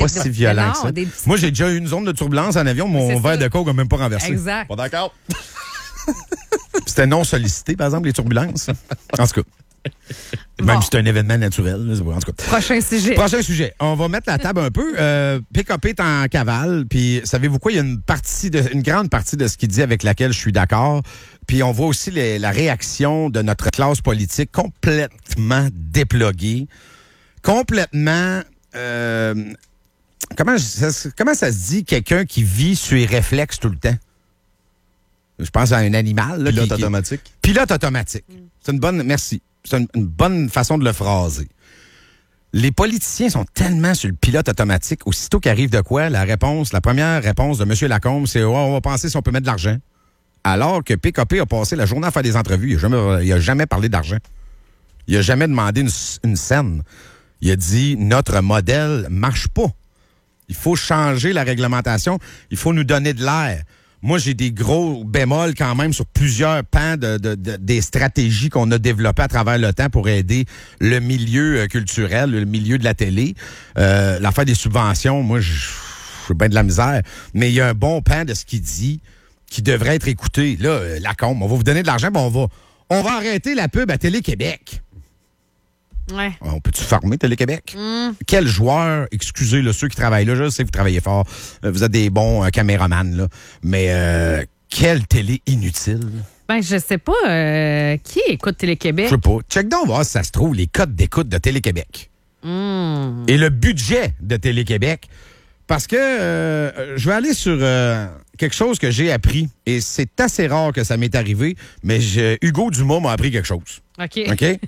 pas si violent que ça. Moi, j'ai déjà eu une zone de turbulence en avion. Mon verre de coke n'a même pas renversé. Exact. Pas d'accord? C'était non sollicité, par exemple, les turbulences. En tout cas. Même si c'est un événement naturel. En tout cas. Prochain sujet. On va mettre la table un peu. PKP est en cavale. Puis, savez-vous quoi? Il y a une grande partie de ce qu'il dit avec laquelle je suis d'accord. Puis, on voit aussi la réaction de notre classe politique complètement déploguée. Complètement... comment ça se dit quelqu'un qui vit sur les réflexes tout le temps? Je pense à un animal. Là, Pilote automatique. Pilote automatique. C'est une bonne... Merci. C'est une bonne façon de le phraser. Les politiciens sont tellement sur le pilote automatique, aussitôt qu'il arrive de quoi, la première réponse de M. Lacombe, c'est on va penser si on peut mettre de l'argent. Alors que PKP a passé la journée à faire des entrevues. Il n'a jamais parlé d'argent. Il n'a jamais demandé une scène. Il a dit notre modèle marche pas. Il faut changer la réglementation. Il faut nous donner de l'air. Moi, j'ai des gros bémols quand même sur plusieurs pans des stratégies qu'on a développées à travers le temps pour aider le milieu culturel, le milieu de la télé. L'affaire des subventions, moi, j'ai bien de la misère. Mais il y a un bon pan de ce qu'il dit qui devrait être écouté. Là, Lacombe, on va vous donner de l'argent, puis on va arrêter la pub à Télé-Québec. Ouais. On peut-tu farmer Télé-Québec? Quel joueur, excusez ceux qui travaillent là, je sais que vous travaillez fort, vous êtes des bons caméramans, là, mais quelle télé inutile. Ben, je sais pas qui écoute Télé-Québec. Je sais pas. Check donc, voir si ça se trouve, les codes d'écoute de Télé-Québec. Et le budget de Télé-Québec. Parce que je vais aller sur quelque chose que j'ai appris, et c'est assez rare que ça m'est arrivé, mais Hugo Dumas m'a appris quelque chose. OK?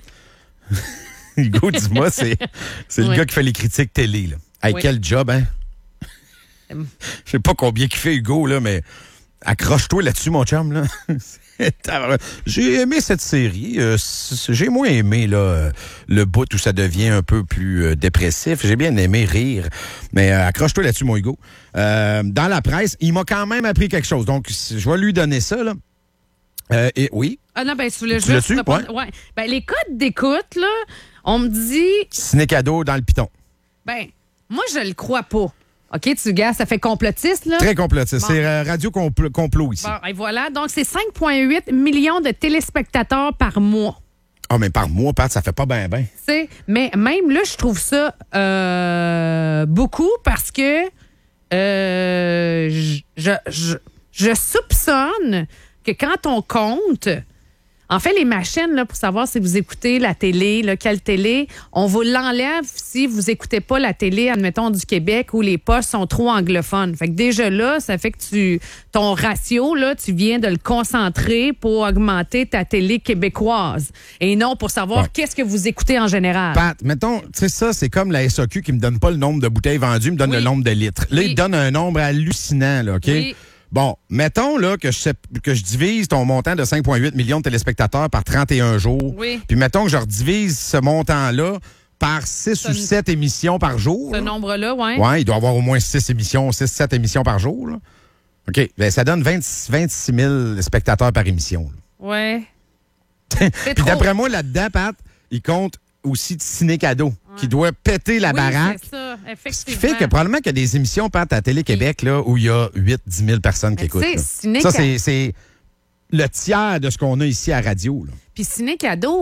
Hugo Dumas, c'est le gars qui fait les critiques télé. Là. Hey, quel job, hein? Je sais pas combien qu'il fait, Hugo, là, mais accroche-toi là-dessus, mon chum. Là. J'ai aimé cette série. J'ai moins aimé là, le bout où ça devient un peu plus dépressif. J'ai bien aimé rire. Mais accroche-toi là-dessus, mon Hugo. Dans la presse, il m'a quand même appris quelque chose. Donc, je vais lui donner ça, là. Et oui. Ah non, ben, tu voulais juste répondre. Ouais. Ben, les codes d'écoute, là, on me dit... Ciné-cadeau dans le piton. Ben, moi, je le crois pas. OK, tu gars, ça fait complotiste, là? Très complotiste. Bon. C'est radio complot ici. Bon, et voilà. Donc, c'est 5,8 millions de téléspectateurs par mois. Ah, mais par mois, Pat, ça fait pas bien. Mais même là, je trouve ça beaucoup parce que je soupçonne que quand on compte... En fait, les machines, là, pour savoir si vous écoutez la télé, là, quelle télé, on vous l'enlève si vous écoutez pas la télé, admettons, du Québec, où les postes sont trop anglophones. Fait que déjà là, ça fait que ton ratio, là, tu viens de le concentrer pour augmenter ta télé québécoise. Et non pour savoir qu'est-ce que vous écoutez en général. Pat, mettons, tu sais, ça, c'est comme la SAQ qui me donne pas le nombre de bouteilles vendues, me donne le nombre de litres. Là, il donne un nombre hallucinant, là, OK? Oui. Bon, mettons là que je divise ton montant de 5,8 millions de téléspectateurs par 31 jours. Oui. Puis mettons que je redivise ce montant-là par 6 ou 7 émissions par jour. Ce nombre-là, oui. Oui, il doit y avoir au moins 7 émissions par jour. Là. OK, bien, ça donne 26 000 spectateurs par émission. Oui. Puis d'après moi, là-dedans, Pat, il compte aussi de ciné-cadeau qui doit péter la baraque. C'est ça, effectivement. Ce qui fait que probablement qu'il y a des émissions, Pat, à Télé-Québec, là, où il y a 8-10 000 personnes qui écoutent. Ça, c'est le tiers de ce qu'on a ici à radio. Là. Puis ciné-cadeau,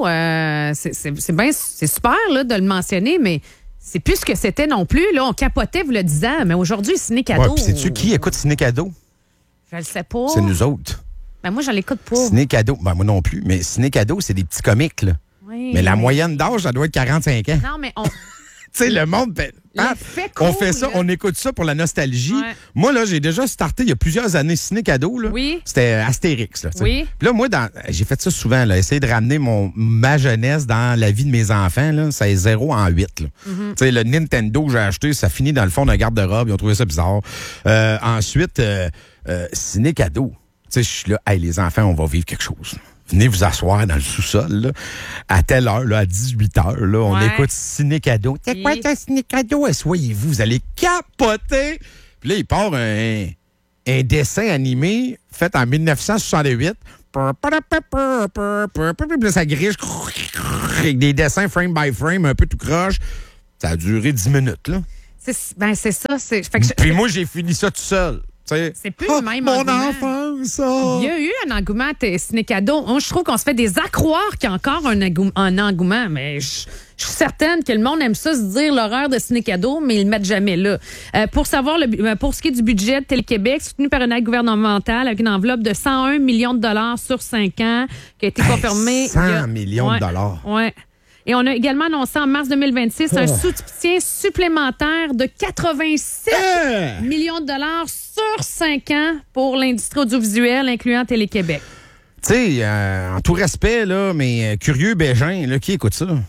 c'est super là, de le mentionner, mais c'est plus ce que c'était non plus. Là, on capotait, vous le disant, mais aujourd'hui, ciné-cadeau... Ouais, sais-tu qui écoute ciné-cadeau? Je le sais pas. C'est nous autres. Ben moi, je l'écoute pas. Ciné-cadeau, ben moi non plus, mais ciné-cadeau, c'est des petits comiques, là. Oui, mais la moyenne d'âge, ça doit être 45 ans. Non, mais on... Tu sais, le monde... on fait ça, on écoute ça pour la nostalgie. Ouais. Moi, là, j'ai déjà starté il y a plusieurs années ciné-cadeau, là. Oui. C'était Astérix, là. Oui. Puis là, moi, j'ai fait ça souvent, là, essayer de ramener ma jeunesse dans la vie de mes enfants, là. Ça est 0 en 8, là. Tu sais, le Nintendo que j'ai acheté, ça finit dans le fond d'un garde-robe. Ils ont trouvé ça bizarre. Ensuite, ciné-cadeau. Tu sais, je suis là, hey, les enfants, on va vivre quelque chose. Venez vous asseoir dans le sous-sol, là, à telle heure, là, à 18 h, là, on écoute ciné-cadeau. C'est quoi ta ciné-cadeau? Assoyez-vous, vous allez capoter. Puis là, il part un dessin animé fait en 1968. Puis là, ça griche avec des dessins frame by frame, un peu tout croche. Ça a duré 10 minutes, là. C'est ça. Puis moi, j'ai fini ça tout seul. C'est plus le même mon engouement. enfance! Il y a eu un engouement ciné-cadeau. Moi, je trouve qu'on se fait des accroires qu'il y a encore un engouement, mais je suis certaine que le monde aime ça, se dire l'horreur de ciné-cadeau, mais ils le mettent jamais là. Pour ce qui est du budget de Télé-Québec, soutenu par une aide gouvernementale avec une enveloppe de 101 millions de dollars sur 5 ans, qui a été confirmée. 100 millions de dollars. Ouais. Et on a également annoncé en mars 2026 un soutien supplémentaire de 87 millions de dollars sur 5 ans pour l'industrie audiovisuelle, incluant Télé-Québec. Tu sais, en tout respect, là, mais curieux Bégin, là, qui écoute ça?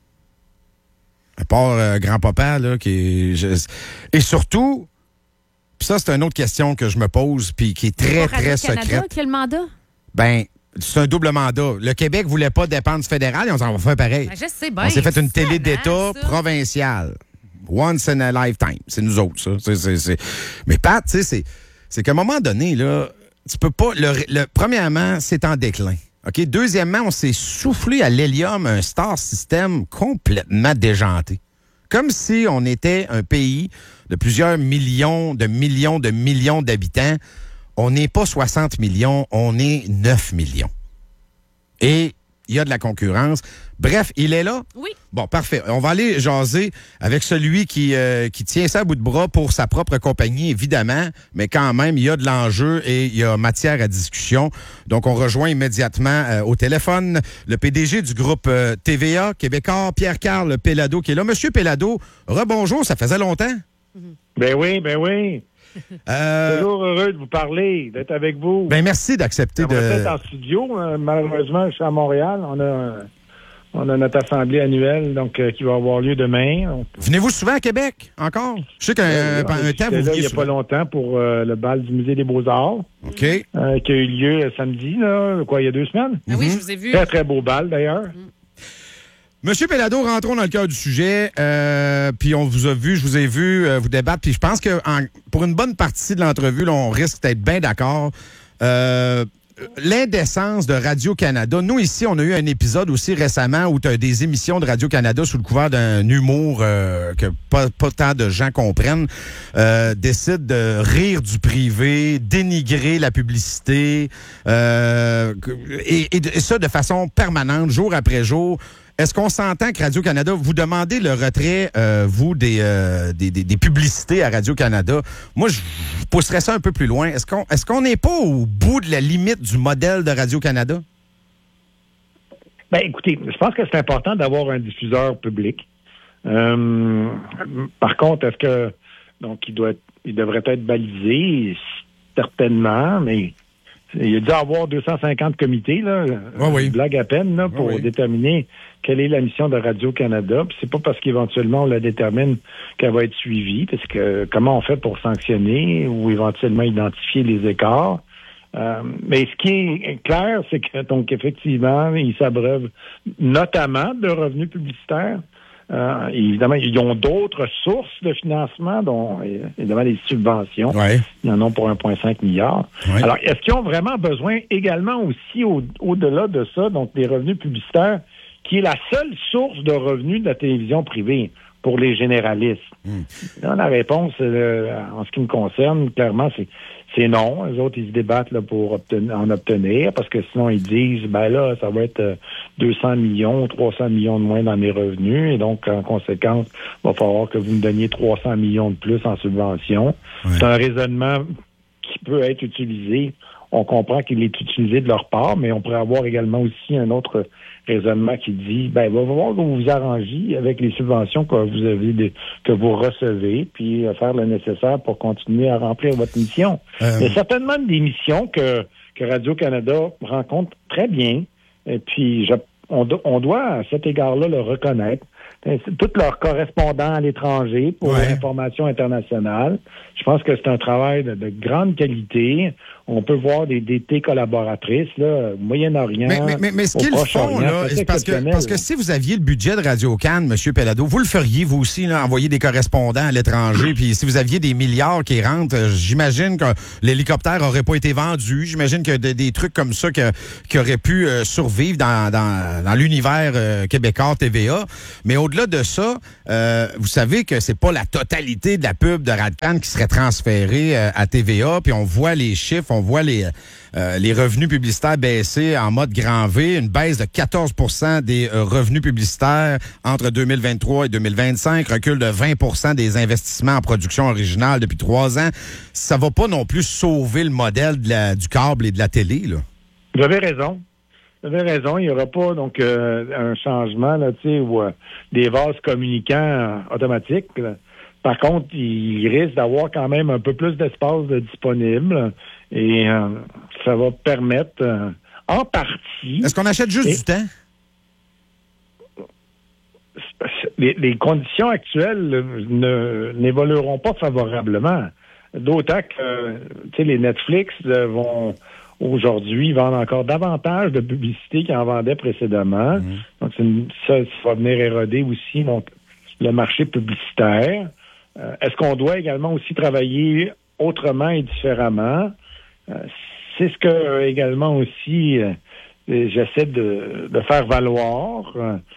À part grand-papa, là, et surtout, puis ça, c'est une autre question que je me pose, puis qui est très, très secrète. Quel mandat? Ben, c'est un double mandat. Le Québec voulait pas dépendre du fédéral et on s'en va faire pareil. Ben, je sais bien. On s'est fait une télé d'État provinciale. Once in a lifetime. C'est nous autres, ça. Mais Pat, tu sais, c'est qu'à un moment donné, là, tu peux pas... Premièrement, c'est en déclin. OK? Deuxièmement, on s'est soufflé à l'hélium un star system complètement déjanté. Comme si on était un pays de plusieurs millions d'habitants. On n'est pas 60 millions, on est 9 millions. Et il y a de la concurrence. Bref, il est là? Oui. Bon, parfait. On va aller jaser avec celui qui tient ça à bout de bras pour sa propre compagnie, évidemment, mais quand même, il y a de l'enjeu et il y a matière à discussion. Donc, on rejoint immédiatement au téléphone le PDG du groupe TVA québécois, Pierre-Carl Péladeau, qui est là. Monsieur Péladeau, rebonjour, ça faisait longtemps? Ben oui. Toujours heureux de vous parler, d'être avec vous. Ben merci d'accepter de... Peut-être en studio. Malheureusement, je suis à Montréal. On a notre assemblée annuelle qui va avoir lieu demain. Donc... Venez-vous souvent à Québec, encore? Je sais qu'un temps, vous là, il n'y a pas longtemps pour le bal du Musée des Beaux-Arts. OK. Qui a eu lieu samedi, là, il y a 2 semaines. Ah oui, je vous ai vu. Très, très beau bal, d'ailleurs. Monsieur Péladeau, rentrons dans le cœur du sujet. Puis on vous a vu, je vous ai vu vous débattre. Puis je pense que pour une bonne partie de l'entrevue, là, on risque d'être bien d'accord. L'indécence de Radio-Canada. Nous, ici, on a eu un épisode aussi récemment où tu as des émissions de Radio-Canada sous le couvert d'un humour que pas tant de gens comprennent, décident de rire du privé, dénigrer la publicité, et ça de façon permanente, jour après jour. Est-ce qu'on s'entend que Radio-Canada, vous demandez le retrait, vous, des publicités à Radio-Canada? Moi, je pousserais ça un peu plus loin. Est-ce qu'on n'est pas au bout de la limite du modèle de Radio-Canada? Ben, écoutez, je pense que c'est important d'avoir un diffuseur public. Par contre, est-ce que il devrait être balisé? Certainement, mais il a dû avoir 250 comités, là, blague à peine, là, pour déterminer quelle est la mission de Radio-Canada. Puis c'est pas parce qu'éventuellement on la détermine qu'elle va être suivie, parce que comment on fait pour sanctionner ou éventuellement identifier les écarts. Mais ce qui est clair, c'est que donc effectivement, ils s'abreuvent notamment de revenus publicitaires. Évidemment, ils ont d'autres sources de financement, dont évidemment les subventions. Ouais. Ils en ont pour 1,5 milliard. Ouais. Alors, est-ce qu'ils ont vraiment besoin également aussi, au-delà de ça, donc des revenus publicitaires, qui est la seule source de revenus de la télévision privée pour les généralistes? Là, la réponse, en ce qui me concerne, clairement, c'est non. Les autres, ils se débattent là, pour en obtenir, parce que sinon, ils disent, ben là, ça va être 200 millions, 300 millions de moins dans mes revenus, et donc, en conséquence, il va falloir que vous me donniez 300 millions de plus en subvention. Ouais. C'est un raisonnement qui peut être utilisé. On comprend qu'il est utilisé de leur part, mais on pourrait avoir également aussi un autre raisonnement qui dit, ben, il va falloir que vous vous arrangiez avec les subventions que vous recevez, puis faire le nécessaire pour continuer à remplir votre mission. Il y a certainement des missions que Radio-Canada rencontre très bien, et puis on doit à cet égard-là le reconnaître. Tous leurs correspondants à l'étranger pour l'information internationale. Je pense que c'est un travail de grande qualité. On peut voir des DT collaboratrices, là, au Moyen-Orient. Mais ce qu'ils font, là, c'est parce que si vous aviez le budget de Radio-Can, M. Pellado, vous le feriez, vous aussi, là, envoyer des correspondants à l'étranger. Puis si vous aviez des milliards qui rentrent, j'imagine que l'hélicoptère n'aurait pas été vendu. J'imagine que des trucs comme ça qui auraient pu survivre dans l'univers québécois TVA. Mais au-delà de ça, vous savez que c'est pas la totalité de la pub de Radio-Can qui serait transférée à TVA. Puis on voit les chiffres, on voit les revenus publicitaires baisser en mode grand V, une baisse de 14 % des revenus publicitaires entre 2023 et 2025, recul de 20 % des investissements en production originale depuis 3 ans. Ça va pas non plus sauver le modèle du câble et de la télé, là. Vous avez raison. Il n'y aura pas donc un changement là, ou des vases communicants automatiques. Là. Par contre, il risque d'avoir quand même un peu plus d'espace disponible et ça va permettre en partie... Est-ce qu'on achète juste du temps? Les conditions actuelles n'évolueront pas favorablement. D'autant que les Netflix vont aujourd'hui vendre encore davantage de publicité qu'ils en vendaient précédemment. Donc, ça va venir éroder aussi le marché publicitaire. Est-ce qu'on doit également aussi travailler autrement et différemment? C'est ce que également aussi j'essaie de faire valoir.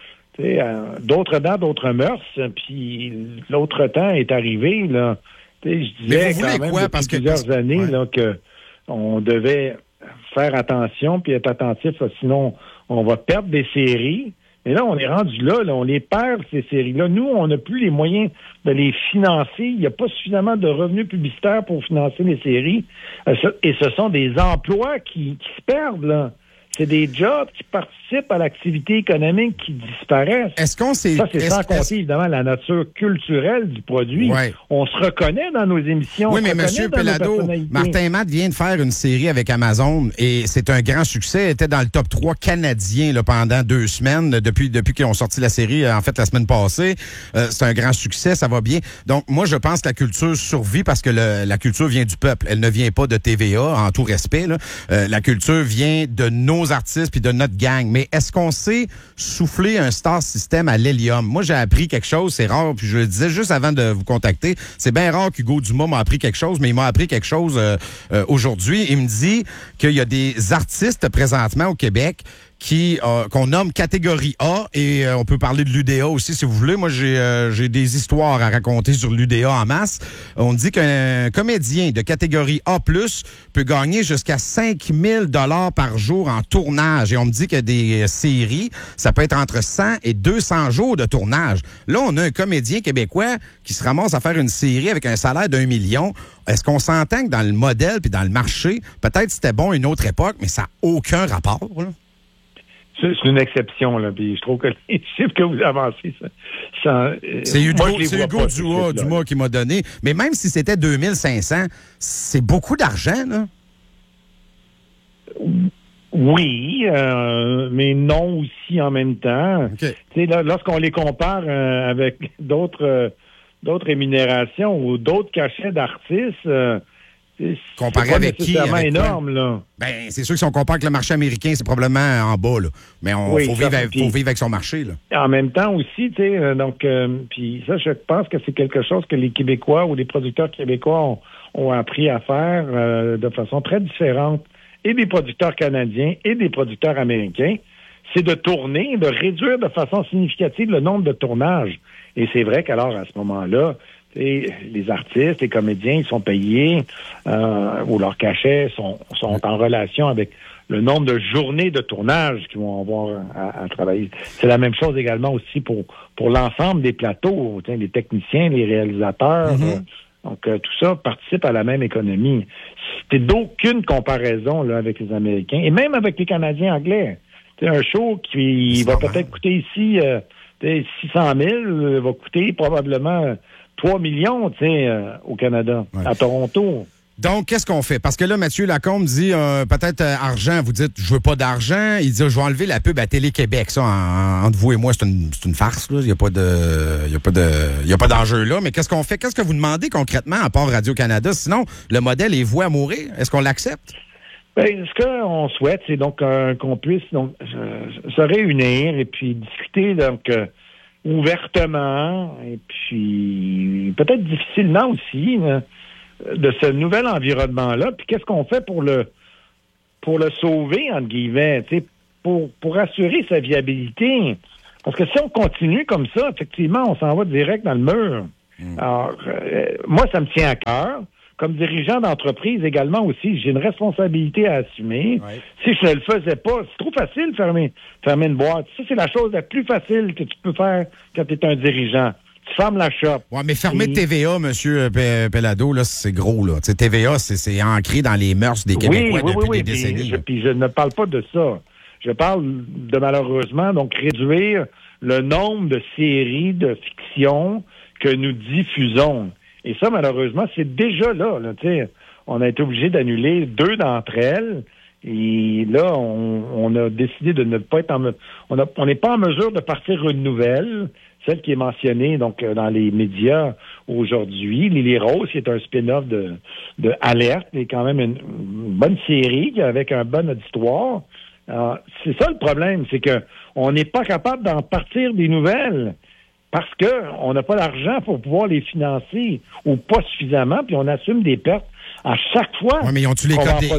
D'autres dents, d'autres mœurs, puis l'autre temps est arrivé. Là. Je disais quand même depuis plusieurs années là, que on devait faire attention puis être attentif, sinon on va perdre des séries. Mais là, on est rendu là, on les perd, ces séries-là. Nous, on n'a plus les moyens de les financer. Il n'y a pas suffisamment de revenus publicitaires pour financer les séries. Et ce sont des emplois qui se perdent, là. C'est des jobs qui participent à l'activité économique qui disparaissent. Ça, c'est sans compter, évidemment, la nature culturelle du produit. Ouais. On se reconnaît dans nos émissions. Oui, mais M. Pellado, Martin Matt vient de faire une série avec Amazon et c'est un grand succès. Il était dans le top 3 canadien là, pendant 2 semaines, depuis qu'ils ont sorti la série, en fait, la semaine passée. C'est un grand succès, ça va bien. Donc, moi, je pense que la culture survit parce que la culture vient du peuple. Elle ne vient pas de TVA, en tout respect. Là. La culture vient de nos artistes puis de notre gang. Mais est-ce qu'on sait souffler un star system à l'hélium? Moi, j'ai appris quelque chose, c'est rare, puis je le disais juste avant de vous contacter, c'est bien rare qu'Hugo Dumas m'a appris quelque chose, mais il m'a appris quelque chose aujourd'hui. Il me dit qu'il y a des artistes présentement au Québec qu'on nomme catégorie A et on peut parler de l'UDA aussi si vous voulez. Moi, j'ai des histoires à raconter sur l'UDA en masse. On dit qu'un comédien de catégorie A+, peut gagner jusqu'à 5 000 $ par jour en tournage. Et on me dit que des séries, ça peut être entre 100 et 200 jours de tournage. Là, on a un comédien québécois qui se ramasse à faire une série avec un salaire d'1 million. Est-ce qu'on s'entend que dans le modèle puis dans le marché, peut-être c'était bon à une autre époque, mais ça n'a aucun rapport, là? C'est une exception, là. Puis je trouve que les chiffres que vous avancez, c'est Hugo Dumas qui m'a donné. Mais même si c'était 2500, c'est beaucoup d'argent, là. Oui, mais non aussi en même temps. Okay. Tu sais, lorsqu'on les compare avec d'autres rémunérations ou d'autres cachets d'artistes, comparé pas avec nécessairement qui? Énorme, là. Ben, c'est sûr que si on compare avec le marché américain, c'est probablement en bas, là. Mais faut vivre avec son marché, là. En même temps aussi, tu sais, donc, puis ça, je pense que c'est quelque chose que les Québécois ou les producteurs québécois ont appris à faire de façon très différente, et des producteurs canadiens et des producteurs américains, c'est de tourner, de réduire de façon significative le nombre de tournages. Et c'est vrai qu'alors, à ce moment-là, les artistes, les comédiens, ils sont payés ou leurs cachets sont en relation avec le nombre de journées de tournage qu'ils vont avoir à travailler. C'est la même chose également aussi pour l'ensemble des plateaux, les techniciens, les réalisateurs. Donc, tout ça participe à la même économie. C'est d'aucune comparaison là, avec les Américains et même avec les Canadiens anglais. C'est un show qui va peut-être coûter ici 600 000, va coûter probablement 3 millions au Canada, à Toronto. Donc, qu'est-ce qu'on fait? Parce que là, Mathieu Lacombe dit peut-être argent. Vous dites, je veux pas d'argent. Il dit, je vais enlever la pub à Télé-Québec. Ça, entre vous et moi, c'est une farce. Là. Il n'y a pas d'enjeu là. Mais qu'est-ce qu'on fait? Qu'est-ce que vous demandez concrètement à part Radio-Canada? Sinon, le modèle est voué à mourir. Est-ce qu'on l'accepte? Bien, ce qu'on souhaite, c'est donc qu'on puisse se réunir et puis discuter ouvertement et puis peut-être difficilement aussi de ce nouvel environnement-là. Puis qu'est-ce qu'on fait pour le sauver, entre guillemets, pour assurer sa viabilité? Parce que si on continue comme ça, effectivement, on s'en va direct dans le mur. Alors, moi, ça me tient à cœur. Comme dirigeant d'entreprise également aussi, j'ai une responsabilité à assumer. Ouais. Si je ne le faisais pas, c'est trop facile de fermer une boîte. Ça, c'est la chose la plus facile que tu peux faire quand tu es un dirigeant. Tu fermes la shop. Oui, mais fermer TVA, M. Pellado, là, c'est gros, là. T'sais, TVA, c'est ancré dans les mœurs des Québécois depuis des décennies. Puis je ne parle pas de ça. Je parle de malheureusement, donc, réduire le nombre de séries de fiction que nous diffusons. Et ça, malheureusement, c'est déjà là. On a été obligé d'annuler 2 d'entre elles. Et là, on a décidé de ne pas être on n'est pas en mesure de partir une nouvelle, celle qui est mentionnée donc dans les médias aujourd'hui. Lily Rose, qui est un spin-off de Alerte, est quand même une bonne série avec un bon auditoire. Alors, c'est ça le problème, c'est que on n'est pas capable d'en partir des nouvelles. Parce qu'on n'a pas l'argent pour pouvoir les financer ou pas suffisamment, puis on assume des pertes à chaque fois. Oui, mais ils ont-tu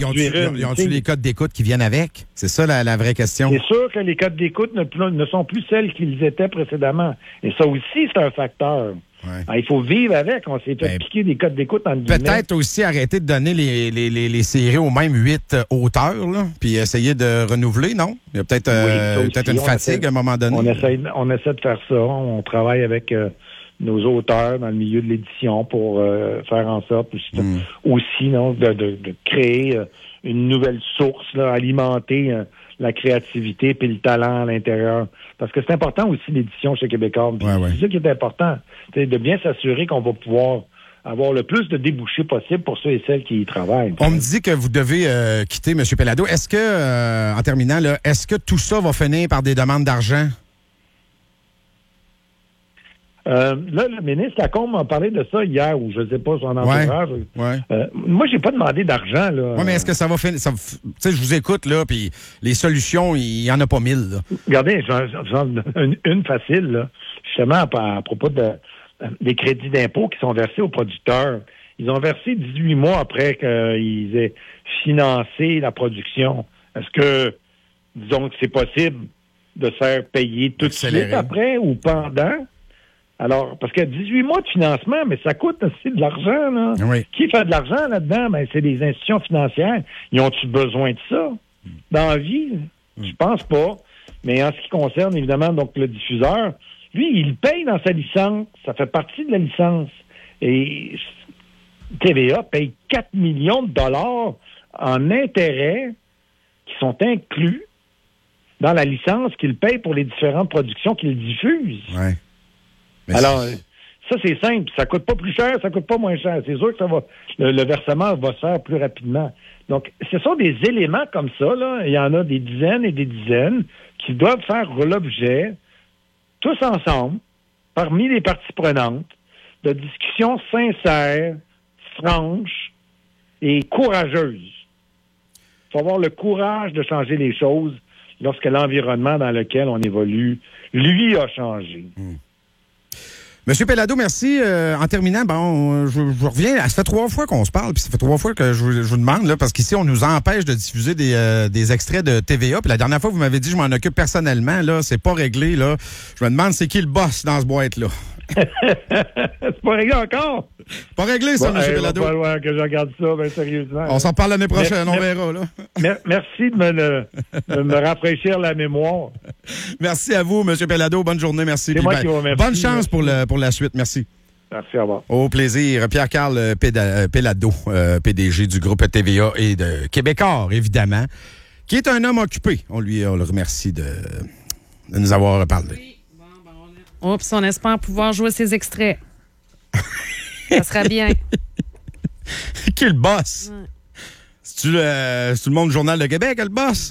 les codes d'écoute qui viennent avec? C'est ça la vraie question. C'est sûr que les codes d'écoute ne sont plus celles qu'ils étaient précédemment. Et ça aussi, c'est un facteur. Ouais. Alors, il faut vivre avec. On s'est fait piquer des codes d'écoute en guillemets. Peut-être aussi arrêter de donner les séries aux mêmes 8 auteurs, là, puis essayer de renouveler, non? Il y a peut-être une fatigue à un moment donné. On essaie de faire ça. On travaille avec nos auteurs dans le milieu de l'édition pour faire en sorte aussi de créer une nouvelle source, là, alimenter la créativité puis le talent à l'intérieur. Parce que c'est important aussi l'édition chez Québécois. C'est ça qui est important. C'est de bien s'assurer qu'on va pouvoir avoir le plus de débouchés possible pour ceux et celles qui y travaillent. On me dit que vous devez quitter, M. Pellado. Est-ce que, en terminant, là, est-ce que tout ça va finir par des demandes d'argent? Là, le ministre Lacombe m'a parlé de ça hier, ou je ne sais pas, son entourage. Moi, j'ai pas demandé d'argent, là. Oui, mais est-ce que ça va finir? Tu sais, je vous écoute, là, puis les solutions, il n'y en a pas 1000, là. Regardez, j'en une facile, là. Justement, à propos des crédits d'impôt qui sont versés aux producteurs. Ils ont versé 18 mois après qu'ils aient financé la production. Est-ce que, disons que c'est possible de se faire payer tout de suite après ou pendant? Alors, parce qu'il y a 18 mois de financement, mais ça coûte aussi de l'argent, là. Oui. Qui fait de l'argent là-dedans? Ben, c'est des institutions financières. Ils ont-tu besoin de ça dans la vie? Je pense pas. Mais en ce qui concerne, évidemment, donc le diffuseur, lui, il paye dans sa licence. Ça fait partie de la licence. Et TVA paye 4 millions de dollars en intérêts qui sont inclus dans la licence qu'il paye pour les différentes productions qu'il diffuse. Oui. Alors, ça, c'est simple. Ça coûte pas plus cher, ça coûte pas moins cher. C'est sûr que ça va, le versement va se faire plus rapidement. Donc, ce sont des éléments comme ça, là. Il y en a des dizaines et des dizaines qui doivent faire l'objet, tous ensemble, parmi les parties prenantes, de discussions sincères, franches et courageuses. Il faut avoir le courage de changer les choses lorsque l'environnement dans lequel on évolue, lui, a changé. Monsieur Pellado, merci. En terminant, je reviens. Ça fait 3 fois qu'on se parle, puis ça fait 3 fois que je vous demande, là, parce qu'ici, on nous empêche de diffuser des extraits de TVA. Puis la dernière fois, vous m'avez dit, je m'en occupe personnellement. Là, c'est pas réglé. Là, je me demande, c'est qui le boss dans ce boîte-là? C'est pas réglé encore? Pas réglé, ça, M. Pellado. Il va falloir que je regarde ça, bien sérieusement. On s'en parle l'année prochaine, on verra, là. Merci de me rafraîchir la mémoire. Merci à vous, M. Pellado. Bonne journée, merci. C'est moi qui vous remercie. Bonne chance pour la suite, merci. Merci, au revoir. Au plaisir. Pierre-Carl Pellado, PDG du groupe TVA et de Québécois, évidemment, qui est un homme occupé. On le remercie de nous avoir parlé. Oups, on espère pouvoir jouer ces extraits. Ça sera bien. qui le boss? Ouais. C'est-tu le Monde Journal de Québec, le boss?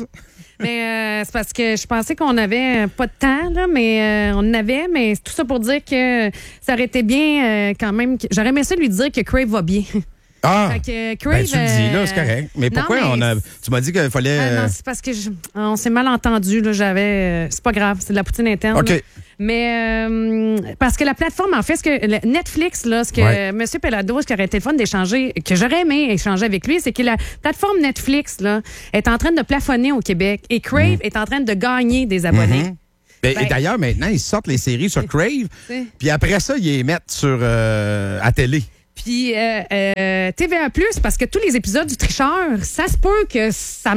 Mais c'est parce que je pensais qu'on avait pas de temps, là, mais on en avait. Mais c'est tout ça pour dire que ça aurait été bien quand même. J'aurais aimé ça lui dire que Crave va bien. Ah! Fait que Crave, Ben, tu le dis, là, c'est correct. Mais pourquoi tu m'as dit qu'il fallait... non, c'est parce que on s'est mal entendu. Là, c'est pas grave, c'est de la poutine interne. OK. Là. Mais parce que la plateforme, en fait, Netflix, là, ce que M. Pelado, ce qui aurait été le fun d'échanger, que j'aurais aimé échanger avec lui, c'est que la plateforme Netflix là, est en train de plafonner au Québec et Crave est en train de gagner des abonnés. Et d'ailleurs, maintenant, ils sortent les séries sur Crave, puis après ça, ils les mettent sur à télé. Puis TVA+, parce que tous les épisodes du Tricheur, ça se peut que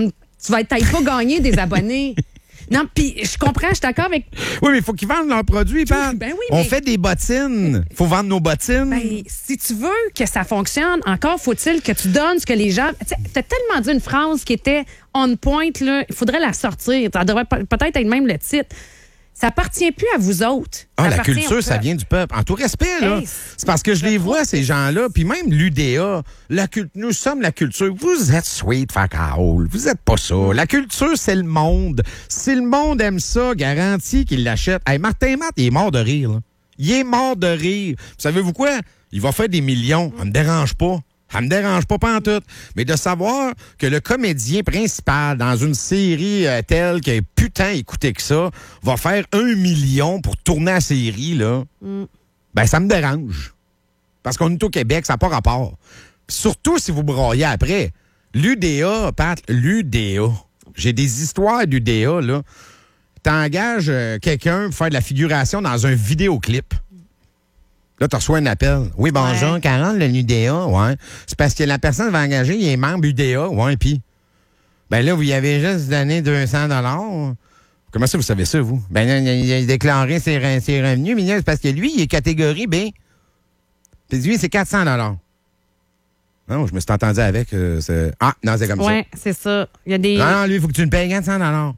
tu vas peut-être pas gagner des abonnés. Non, puis je comprends, je suis d'accord avec... Oui, mais il faut qu'ils vendent leurs produits, Pat. Ben oui, on fait des bottines. Il faut vendre nos bottines. Ben, si tu veux que ça fonctionne, encore faut-il que tu donnes ce que les gens... Tu as tellement dit une phrase qui était on point, là, il faudrait la sortir. Ça devrait peut-être être même le titre. Ça appartient plus à vous autres. Ah, la culture, ça vient du peuple. En tout respect, là. Hey, c'est parce que je les vois, ces gens-là, puis même l'UDA, nous sommes la culture. Vous êtes sweet, fuck all. Vous êtes pas ça. La culture, c'est le monde. Si le monde aime ça, garantie qu'il l'achète. Hey, Martin Matt, il est mort de rire, là. Il est mort de rire. Savez-vous quoi? Il va faire des millions. Ça me dérange pas. Ça me dérange pas pantoute. Mais de savoir que le comédien principal dans une série telle qui est putain écouté que ça va faire 1 million pour tourner la série, là, ben ça me dérange. Parce qu'on est au Québec, ça n'a pas rapport. Surtout si vous broyez après. L'UDA, Pat, l'UDA. J'ai des histoires d'UDA, là. T'engages quelqu'un pour faire de la figuration dans un vidéoclip. Là, tu reçois un appel. Oui, bonjour, Carole, le UDA, ouais. C'est parce que la personne va engager, il est membre UDA, ouais, puis... Ben là, vous y avez juste donné 200 $. Comment ça, vous savez ça, vous? Ben là, il a déclaré ses revenus, mais là, c'est parce que lui, il est catégorie B. Puis lui, c'est 400 $. Non, je me suis entendu avec... Ah, non, c'est comme ça. Oui, c'est ça. Il y a des... Non, lui, il faut que tu me payes 400 $.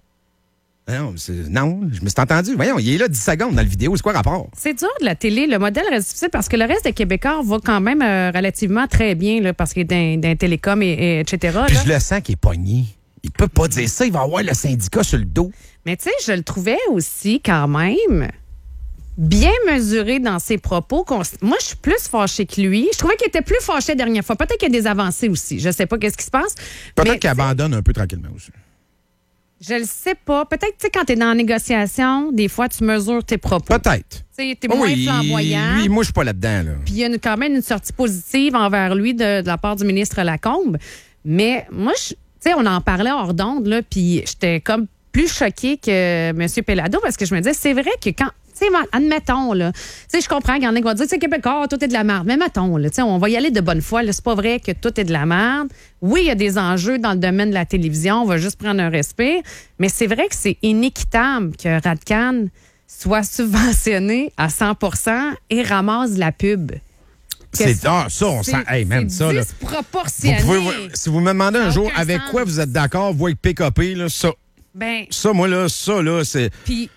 Non, je me suis entendu. Voyons, il est là 10 secondes dans la vidéo. C'est quoi le rapport? C'est dur de la télé. Le modèle reste difficile parce que le reste des Québécois va quand même relativement très bien là, parce qu'il est dans télécom et etc. Puis là. je le sens qu'il est pogné. Il peut pas dire ça. Il va avoir le syndicat sur le dos. Mais tu sais, je le trouvais aussi quand même bien mesuré dans ses propos. Moi, je suis plus fâchée que lui. Je trouvais qu'il était plus fâché la dernière fois. Peut-être qu'il y a des avancées aussi. Je sais pas qu'est-ce qui se passe. Peut-être qu'il abandonne un peu tranquillement aussi. Je le sais pas. Peut-être, tu sais, quand tu es dans la négociation, des fois, tu mesures tes propos. Peut-être. Tu sais, t'es moins flamboyant. Lui, moi, je suis pas là-dedans. Là. Puis il y a quand même une sortie positive envers lui de la part du ministre Lacombe. Mais moi, tu sais, on en parlait hors d'onde, là, puis j'étais comme plus choquée que M. Pelado parce que je me disais, c'est vrai que quand... Tu sais, admettons, là. Tu sais, je comprends qu'il y en a qui vont dire, tu sais, Québécois, tout est de la merde. Mais mettons, là, tu sais, on va y aller de bonne foi. C'est pas vrai que tout est de la merde. Oui, il y a des enjeux dans le domaine de la télévision. On va juste prendre un respect. Mais c'est vrai que c'est inéquitable que Radcan soit subventionné à 100% et ramasse la pub. C'est ça, on sent. Hey, man, ça, là. Disproportionné. Si vous me demandez un jour avec quoi vous êtes d'accord, vous avec PKP, là, ça. Ben, ça, moi, là, c'est. Puis,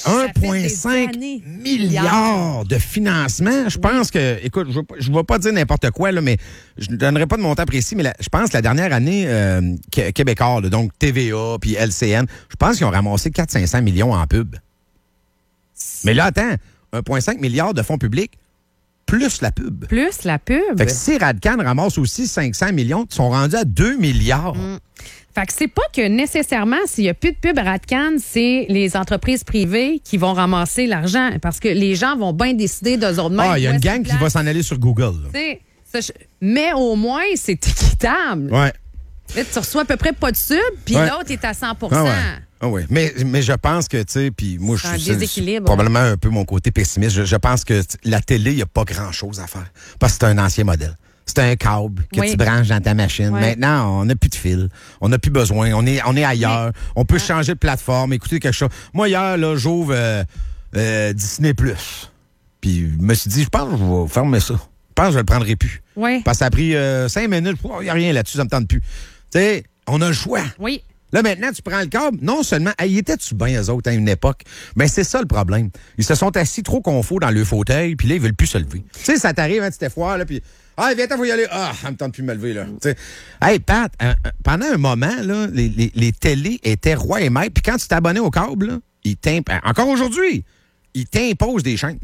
1,5 milliard de financement. Je pense que, écoute, je ne vais pas dire n'importe quoi, là, mais je ne donnerai pas de montant précis, mais je pense que la dernière année, Québécois, là, donc TVA puis LCN, je pense qu'ils ont ramassé 400-500 millions en pub. Mais là, attends, 1,5 milliard de fonds publics, plus la pub. Plus la pub. Fait que si Radcan ramasse aussi 500 millions, ils sont rendus à 2 milliards. Fait que c'est pas que nécessairement, s'il n'y a plus de pub à Radcan, c'est les entreprises privées qui vont ramasser l'argent. Parce que les gens vont bien décider d'eux autres mêmes. Ah, il y a une gang qui va s'en aller sur Google. Mais au moins, c'est équitable. Ouais. Là, tu reçois à peu près pas de sub, puis l'autre est à 100%. Ah ouais. Mais je pense que, tu sais, puis moi, c'est probablement un peu mon côté pessimiste. Je pense que la télé, il n'y a pas grand-chose à faire. Parce que c'est un ancien modèle. C'est un câble que tu branches dans ta machine. Maintenant, on n'a plus de fil. On n'a plus besoin. On est ailleurs. On peut changer de plateforme, écouter quelque chose. Moi, hier, là, j'ouvre Disney+. Puis je me suis dit, je pense que je vais fermer ça. Je pense que je ne le prendrai plus. Oui. Parce que ça a pris 5 minutes. Il n'y a rien là-dessus, ça ne me tente plus. Tu sais, on a le choix. Oui. Là, maintenant, tu prends le câble. Non seulement, ils étaient-tu bien, eux autres, à une époque? Ben, c'est ça le problème. Ils se sont assis trop confort dans le fauteuil, puis là, ils veulent plus se lever. Tu sais, ça t'arrive, hein, tu t'es froid, là, puis viens, faut y aller. Ça me tente plus de me lever, là. T'sais. Hey, Pat, pendant un moment, là, les télés étaient rois et maîtres, puis quand tu t'abonnais au câble, là, encore aujourd'hui, ils t'imposent des chaînes.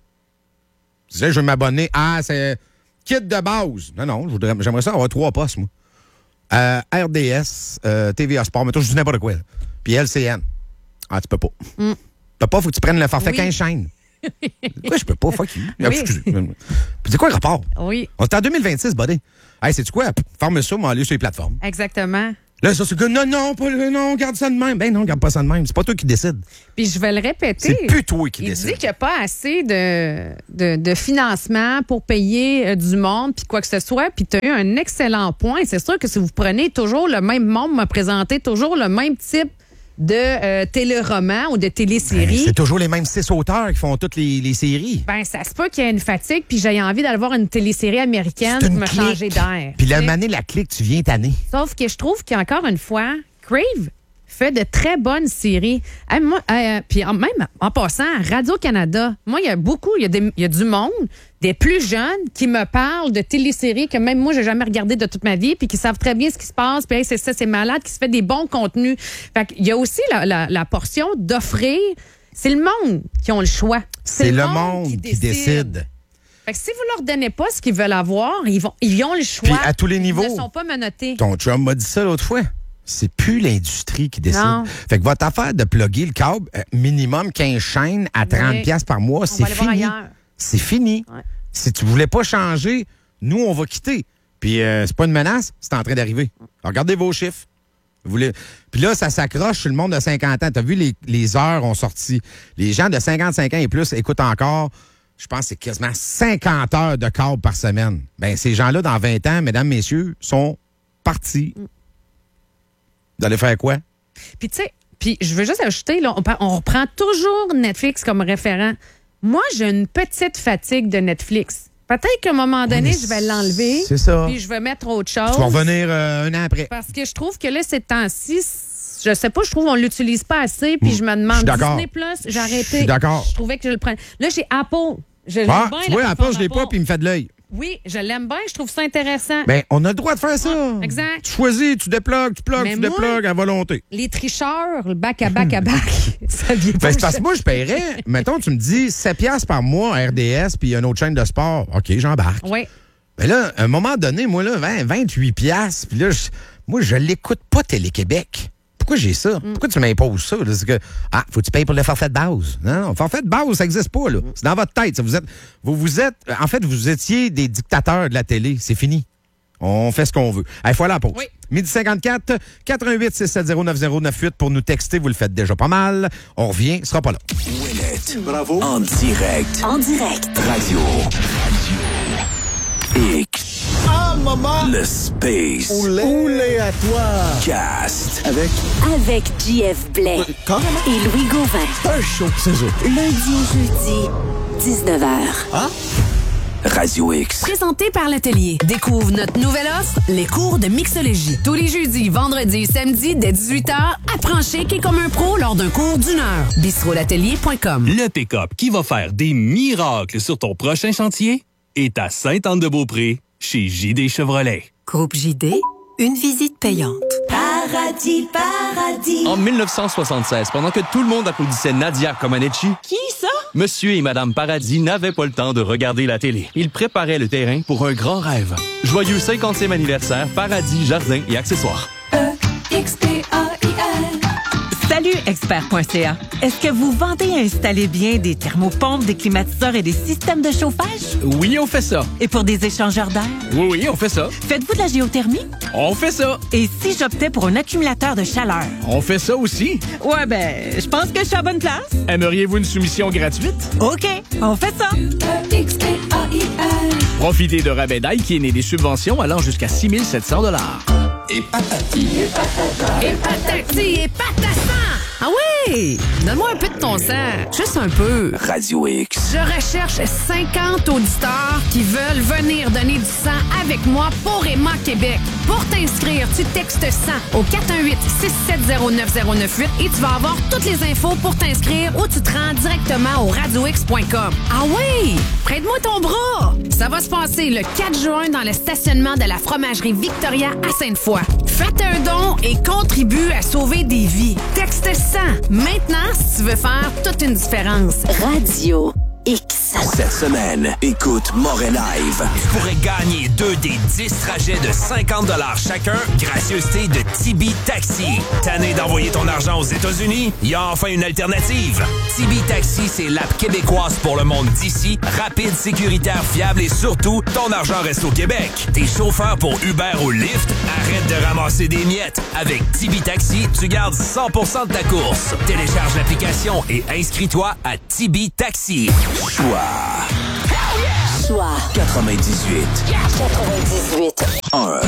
Tu disais, je vais m'abonner c'est kit de base. Non, j'aimerais ça avoir 3 postes, moi. RDS, TVA Sport, mais toi, je dis n'importe quoi. Là. Puis LCN. Tu peux pas. Tu peux pas, faut que tu prennes le forfait 15 chaînes. Pourquoi je peux pas? Fuck you. Oui. Excusez. Puis c'est quoi le rapport? Oui. On est en 2026, buddy. Hey, sais-tu quoi? Forme ça, m'en aller sur les plateformes. Exactement. Là, ça, c'est que non, garde ça de même. Ben non, garde pas ça de même. C'est pas toi qui décide. Puis je vais le répéter. C'est plus toi qui Il décide. dit qu'il n'y a pas assez de financement pour payer du monde, puis quoi que ce soit. Puis tu as eu un excellent point. C'est sûr que si vous prenez toujours le même monde, me présenter toujours le même type de téléroman ou de télésérie. C'est toujours les mêmes 6 auteurs qui font toutes les séries. Ben, ça se peut qu'il y ait une fatigue, puis j'ai envie d'aller voir une télésérie américaine pour me changer d'air. Puis la manée, la clique, tu viens tanner. Sauf que je trouve qu'encore une fois, Crave fait de très bonnes séries. Puis même en passant, Radio-Canada, moi, il y a du monde, des plus jeunes, qui me parlent de téléséries que même moi, j'ai jamais regardé de toute ma vie, puis qui savent très bien ce qui se passe, puis hey, c'est malade, qui se fait des bons contenus. Fait qu'il y a aussi la portion d'offrir. C'est le monde qui ont le choix. C'est le monde qui décide. Fait que si vous leur donnez pas ce qu'ils veulent avoir, ils ont le choix. Puis à tous les niveaux. Ils ne sont pas menottés. Ton chum m'a dit ça l'autre fois. C'est plus l'industrie qui décide. Non. Fait que votre affaire de plugger le câble, minimum 15 chaînes à 30$ par mois, c'est fini. C'est fini. Ouais. Si tu voulais pas changer, nous, on va quitter. Puis c'est pas une menace, c'est en train d'arriver. Alors, regardez vos chiffres. Puis là, ça s'accroche sur le monde de 50 ans. T'as vu, les heures ont sorti. Les gens de 55 ans et plus écoutent encore, je pense que c'est quasiment 50 heures de câble par semaine. Bien, ces gens-là, dans 20 ans, mesdames, messieurs, sont partis. Vous allez faire quoi? Puis, tu sais, je veux juste ajouter, là, on reprend toujours Netflix comme référent. Moi, j'ai une petite fatigue de Netflix. Peut-être qu'à un moment donné, je vais l'enlever. C'est ça. Puis je vais mettre autre chose. Tu vas revenir un an après. Parce que je trouve que là, ces temps-ci, je sais pas, je trouve qu'on l'utilise pas assez. Puis je me demande, Disney Plus, j'ai arrêté. Je suis d'accord. Je trouvais que je le prenais. Là, j'ai Apple. Je l'aime bien, tu vois, Apple, je l'ai pas, puis il me fait de l'œil. Oui, je l'aime bien, je trouve ça intéressant. Bien, on a le droit de faire ça. Ouais, exact. Tu choisis, tu déplugues, Mais tu moi, déplugues à volonté. Les tricheurs, le bac à bac, ça vient pas. Ben, c'est parce que moi, je paierais, mettons, tu me dis 7$ par mois à RDS, puis une autre chaîne de sport. OK, j'embarque. Oui. Ben là, à un moment donné, moi, là, 28$, puis là, moi, je l'écoute pas Télé-Québec. Pourquoi j'ai ça? Pourquoi tu m'imposes ça? Là? C'est que, faut que tu payes pour le forfait de base. Non, le forfait de base, ça n'existe pas. Là. C'est dans votre tête. Ça, en fait, vous étiez des dictateurs de la télé. C'est fini. On fait ce qu'on veut. Il faut aller à la pause. Oui. 12h54, 88 670 9098 pour nous texter. Vous le faites déjà pas mal. On revient, ce sera pas là. Ouellet. Bravo. En direct. Radio. X. Maman. Le Space. Oulé à toi. Cast. Avec JF Blais et Louis Gauvin. Un show, c'est ça. Lundi au jeudi, 19h. Radio X. Présenté par l'Atelier. Découvre notre nouvelle offre, les cours de mixologie. Tous les jeudis, vendredis et samedis, dès 18h, apprends chic et comme un pro lors d'un cours d'1 heure. Bistrolatelier.com. Le pick-up qui va faire des miracles sur ton prochain chantier est à Sainte-Anne-de-Beaupré, chez JD Chevrolet. Groupe JD, une visite payante. Paradis. En 1976, pendant que tout le monde applaudissait Nadia Comaneci, Qui ça? Monsieur et Madame Paradis n'avaient pas le temps de regarder la télé. Ils préparaient le terrain pour un grand rêve. Joyeux 50e anniversaire, Paradis, Jardins et accessoires. Salut, expert.ca. Est-ce que vous vendez et installez bien des thermopompes, des climatiseurs et des systèmes de chauffage? Oui, on fait ça. Et pour des échangeurs d'air? Oui, on fait ça. Faites-vous de la géothermie? On fait ça. Et si j'optais pour un accumulateur de chaleur? On fait ça aussi. Ouais, ben, je pense que je suis à bonne place. Aimeriez-vous une soumission gratuite? OK, on fait ça. Profitez de rabais Daikin et des subventions allant jusqu'à 6 700 $. Et patati. Et patati et patassan! Ah oui! ouais! Donne-moi un peu de ton sang. Juste un peu. Radio X. Je recherche 50 auditeurs qui veulent venir donner du sang avec moi pour Emma Québec. Pour t'inscrire, tu textes sang au 418-670-9098 et tu vas avoir toutes les infos pour t'inscrire ou tu te rends directement au radiox.com. Ah oui! Prête-moi ton bras! Ça va se passer le 4 juin dans le stationnement de la fromagerie Victoria à Sainte-Foy. Faites un don et contribue à sauver des vies. Texte 100. Maintenant, si tu veux faire toute une différence. Radio X. Cette semaine, écoute Moret Live. Tu pourrais gagner 2 des 10 trajets de 50 $ chacun, gracieuseté de Tibi Taxi. Tanné d'envoyer ton argent aux États-Unis? Il y a enfin une alternative. Tibi Taxi, c'est l'app québécoise pour le monde d'ici. Rapide, sécuritaire, fiable et surtout, ton argent reste au Québec. T'es chauffeur pour Uber ou Lyft? Arrête de ramasser des miettes. Avec Tibi Taxi, tu gardes 100% de ta course. Télécharge l'application et inscris-toi à Tibi Taxi. Choix. 98. 1.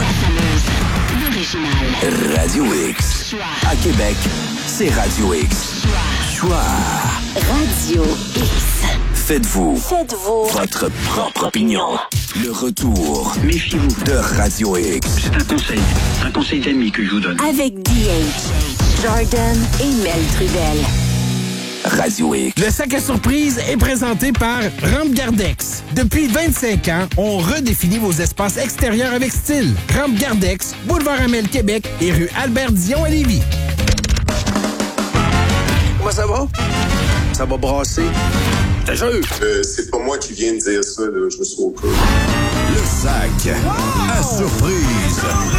Radio X. À Québec, c'est Radio X. Choix. Radio X. Faites-vous votre propre opinion. Le retour. Méfiez-vous de Radio X. C'est un conseil d'ami que je vous donne. Avec DH, Jordan et Mel Trudel. Radio X. Le sac à surprise est présenté par Rampe Gardex. Depuis 25 ans, on redéfinit vos espaces extérieurs avec style. Rampe Gardex, boulevard Amel, Québec et rue Albert-Dion à Lévis. Comment ça va? Ça va brasser. T'as jeu? C'est pas moi qui viens de dire ça, là. Je me suis au cas. Le sac à surprise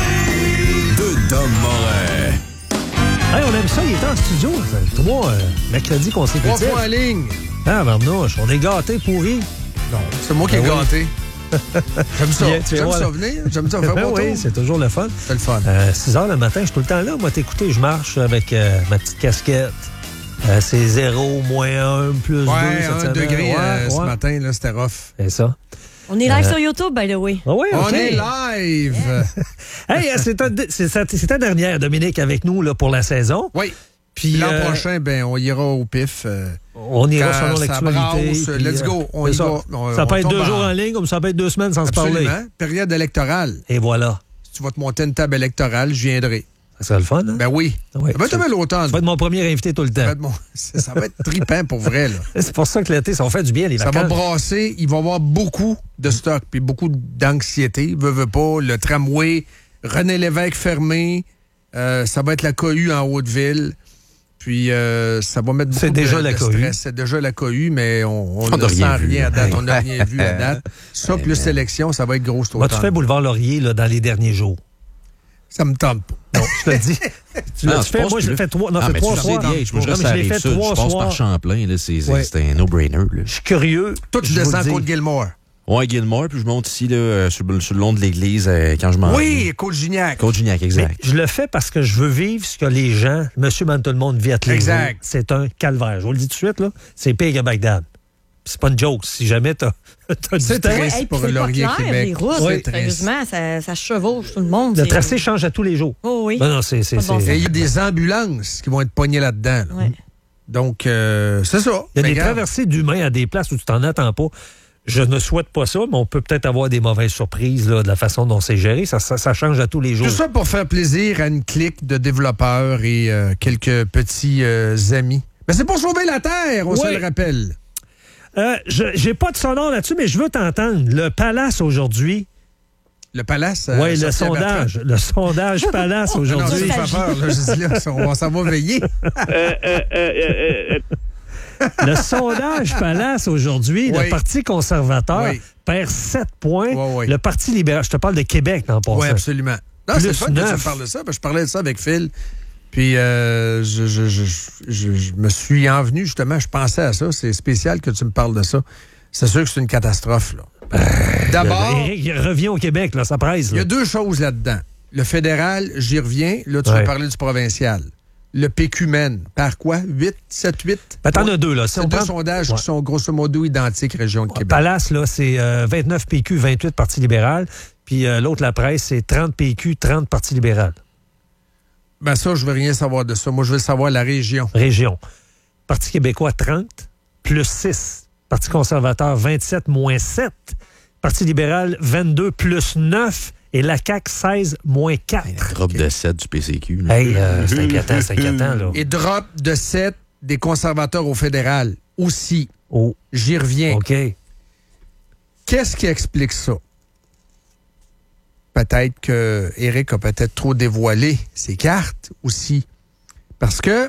de Dom Moret. Hey, on aime ça, il était en studio. 3 mercredis consécutifs. 3 fois en ligne. Ah, Marnouche, on est gâtés, pourris. Non, c'est moi qui ai gâté. J'aime ça. J'aime voilà. ça venir. J'aime ça faire mon tour. Oui, c'est toujours le fun. C'est le fun. 6 heures le matin, je suis tout le temps là. Moi, t'écouter, je marche avec ma petite casquette. C'est 0, -1, +2. Ouais, 1 degré ce matin, là, c'était rough. C'est ça. On est live sur YouTube, by the way. Ah oui, On est live! Hey, c'est ta dernière, Dominique, avec nous là, pour la saison. Oui. Puis l'an prochain, on ira au pif. On ira selon l'actualité. Let's go. On y va. Ça peut être 2 jours en ligne, comme ça peut être 2 semaines sans se parler. Période électorale. Et voilà. Si tu vas te monter une table électorale, je viendrai. Ça serait le fun, hein? Ben oui. Ouais, ça va être l'automne. Ça va être mon premier invité tout le temps. Ça va être trippant pour vrai, là. C'est pour ça que l'été, ça va faire du bien, les vacances. Ça va brasser. Il va y avoir beaucoup de stock puis beaucoup d'anxiété. Veux pas. Le tramway, René Lévesque fermé. Ça va être la cohue en Haute-Ville. Puis ça va mettre beaucoup de stress. C'est déjà la cohue, mais on ne sent rien à date. On n'a rien vu à date. Ça, plus sélection, ça va être gros cet automne. Tu fais Boulevard Laurier là, dans les derniers jours. Ça me tente pas. Non, je te le dis. Tu l'as fait, moi, je l'ai fait 3 soirs. Je l'ai fait 3 soirs. Je passe par Champlain, là, c'est un no-brainer. Je suis curieux. Toi, tu descends Côte-Gilmore. Ouais, Gilmore, puis je monte ici là, sur le long de l'église quand je m'en vais. Oui, Côte-Gignac. Côte-Gignac, exact. Mais je le fais parce que je veux vivre ce que les gens, monsieur, man, tout le monde vit à tous les jours. C'est un calvaire. Je vous le dis tout de suite, là, c'est pire que Bagdad. C'est pas une joke. Si jamais t'as du temps. C'est pour Laurier, Québec. Les routes, sérieusement, ça chevauche tout le monde. Le tracé change à tous les jours. Oh oui. Non, c'est il y a des ambulances qui vont être pognées là-dedans. Là. Ouais. Donc, c'est ça. Il y a des traversées d'humains à des places où tu t'en attends pas. Je ne souhaite pas ça, mais on peut peut-être avoir des mauvaises surprises là, de la façon dont c'est géré. Ça change à tous les jours. Tout ça pour faire plaisir à une clique de développeurs et quelques petits amis. Mais c'est pour sauver la Terre, on se le rappelle. J'ai pas de sonore là-dessus, mais je veux t'entendre. Le Palace aujourd'hui. Le Palace? Oui, le sondage. Le sondage Palace aujourd'hui. Non, ça me fait peur. Là, je dis là, on s'en va veiller. Le sondage Palace aujourd'hui, le Parti conservateur perd 7 points. Le Parti libéral, je te parle de Québec dans le passé. Oui, absolument. Non, c'est le fun que tu me parles de ça. Je parlais de ça avec Phil. Puis, je me suis envenu, justement, je pensais à ça. C'est spécial que tu me parles de ça. C'est sûr que c'est une catastrophe, là. D'abord... Éric revient au Québec, là, ça presse. Il y a 2 choses là-dedans. Le fédéral, j'y reviens. Là, tu veux parler du provincial. Le PQ mène. Par quoi? 8, 7, 8? Ben, t'en as 2, là. C'est 2 sondages qui sont grosso modo identiques, région de Québec. Palace, là, c'est 29 PQ, 28 Parti libéral. Puis l'autre, la presse, c'est 30 PQ, 30 Parti libéral. Ben ça, je veux rien savoir de ça. Moi, je veux savoir la région. Région. Parti québécois, 30, plus 6. Parti conservateur, 27, moins 7. Parti libéral, 22, plus 9. Et la CAQ, 16, moins 4. Un drop de 7 du PCQ. Là. Hey, c'est inquiétant, là. Et drop de 7 des conservateurs au fédéral aussi. Oh. J'y reviens. OK. Qu'est-ce qui explique ça? Peut-être que Éric a peut-être trop dévoilé ses cartes aussi. Parce que,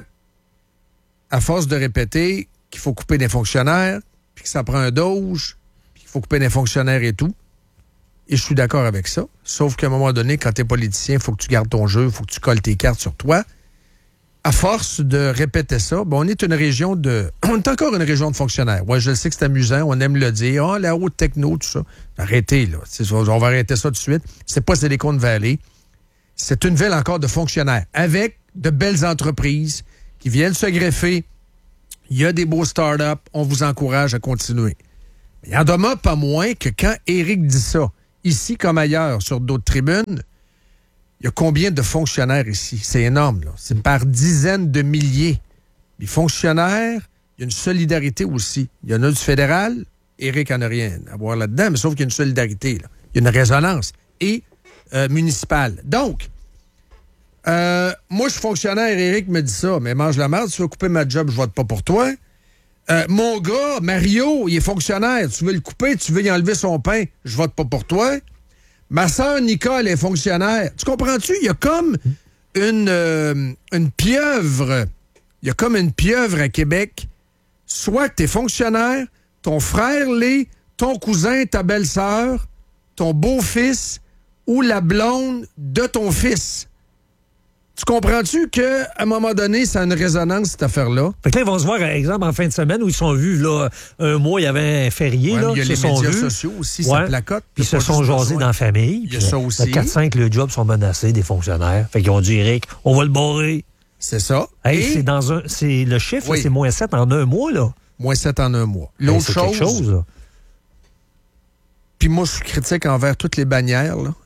à force de répéter qu'il faut couper des fonctionnaires, puis que ça prend un doge, puis qu'il faut couper des fonctionnaires et tout, et je suis d'accord avec ça. Sauf qu'à un moment donné, quand tu es politicien, il faut que tu gardes ton jeu, il faut que tu colles tes cartes sur toi. À force de répéter ça, on est une région de... On est encore une région de fonctionnaires. Ouais, je sais que c'est amusant, on aime le dire. Ah, la haute techno, tout ça. Arrêtez, là. On va arrêter ça tout de suite. C'est pas Silicon Valley. C'est une ville encore de fonctionnaires, avec de belles entreprises qui viennent se greffer. Il y a des beaux startups. On vous encourage à continuer. Mais il en demeure pas moins que quand Éric dit ça, ici comme ailleurs, sur d'autres tribunes, il y a combien de fonctionnaires ici? C'est énorme, là. C'est par dizaines de milliers. Les fonctionnaires, il y a une solidarité aussi. Il y en a du fédéral. Éric en a rien à voir là-dedans, mais sauf qu'il y a une solidarité, là. Il y a une résonance. Et municipale. Donc, moi, je suis fonctionnaire, Éric me dit ça, mais mange la merde, tu veux couper ma job, je vote pas pour toi. Mon gars, Mario, il est fonctionnaire, tu veux le couper, tu veux y enlever son pain, je vote pas pour toi. Ma sœur Nicole est fonctionnaire. Tu comprends-tu? Il y a comme une pieuvre. Il y a comme une pieuvre à Québec. Soit que t'es fonctionnaire, ton frère l'est, ton cousin, ta belle-sœur, ton beau-fils ou la blonde de ton fils. Tu comprends-tu qu'à un moment donné, ça a une résonance, cette affaire-là? Fait que là, ils vont se voir, par exemple, en fin de semaine où ils sont vus, là, un mois, il y avait un férié, là. Il y a les médias sociaux aussi, ça placote. Puis ils se sont jasés dans la famille. Il y a ça aussi. 4-5, le job sont menacés, des fonctionnaires. Fait qu'ils ont dit, Éric, on va le barrer. C'est ça. Hey, c'est le chiffre, là, c'est moins 7 en un mois, là. Moins 7 en un mois. L'autre chose... quelque chose, là. Puis moi, je suis critique envers toutes les bannières, là.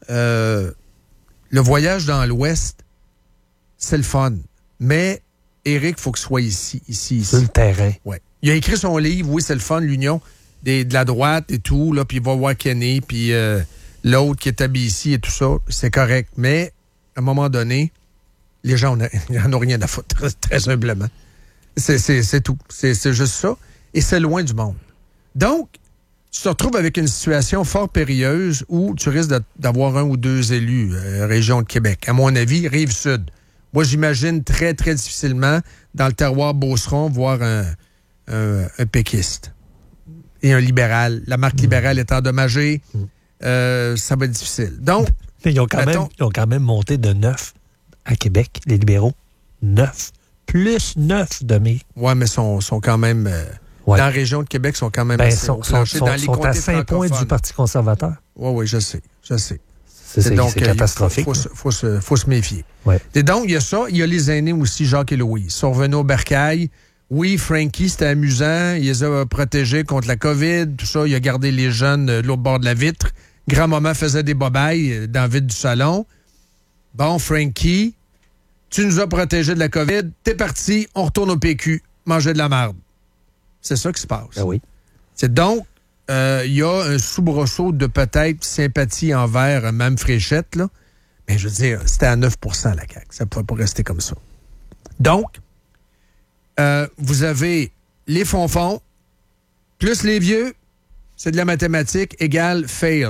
Le voyage dans l'Ouest, c'est le fun. Mais Éric, il faut qu'il soit ici. Sur le terrain. Ouais. Il a écrit son livre, oui, c'est le fun, l'union de la droite et tout, là, puis il va voir Kenny, puis l'autre qui est habillé ici et tout ça, c'est correct. Mais, à un moment donné, les gens n'en ont rien à foutre, très humblement. C'est tout. C'est juste ça. Et c'est loin du monde. Donc, tu te retrouves avec une situation fort périlleuse où tu risques d'avoir un ou deux élus, région de Québec. À mon avis, Rive-Sud. Moi, j'imagine très, très difficilement, dans le terroir Beauceron, voir un péquiste et un libéral. La marque libérale est endommagée. Ça va être difficile. Donc, ils ont quand même monté de 9 à Québec, les libéraux. 9. Plus 9 demi. Oui, mais sont quand même... Dans la région de Québec, sont quand même assez sont à 5 points du Parti conservateur. Oui, je sais. C'est catastrophique. Faut se méfier. Ouais. Et donc, il y a ça. Il y a les aînés aussi, Jacques et Louise. Ils sont revenus au bercail. Oui, Frankie, c'était amusant. Il les a protégés contre la COVID, tout ça. Il a gardé les jeunes de l'autre bord de la vitre. Grand-maman faisait des bobailles dans le vide du salon. Bon, Frankie, tu nous as protégés de la COVID. T'es parti, on retourne au PQ. Manger de la merde. C'est ça qui se passe. Ah oui. C'est donc... il y a un soubresaut de peut-être sympathie envers Mme Fréchette, là. Mais je veux dire, c'était à 9 % la CAQ. Ça ne pouvait pas rester comme ça. Donc, vous avez les fonds plus les vieux, c'est de la mathématique égale fail.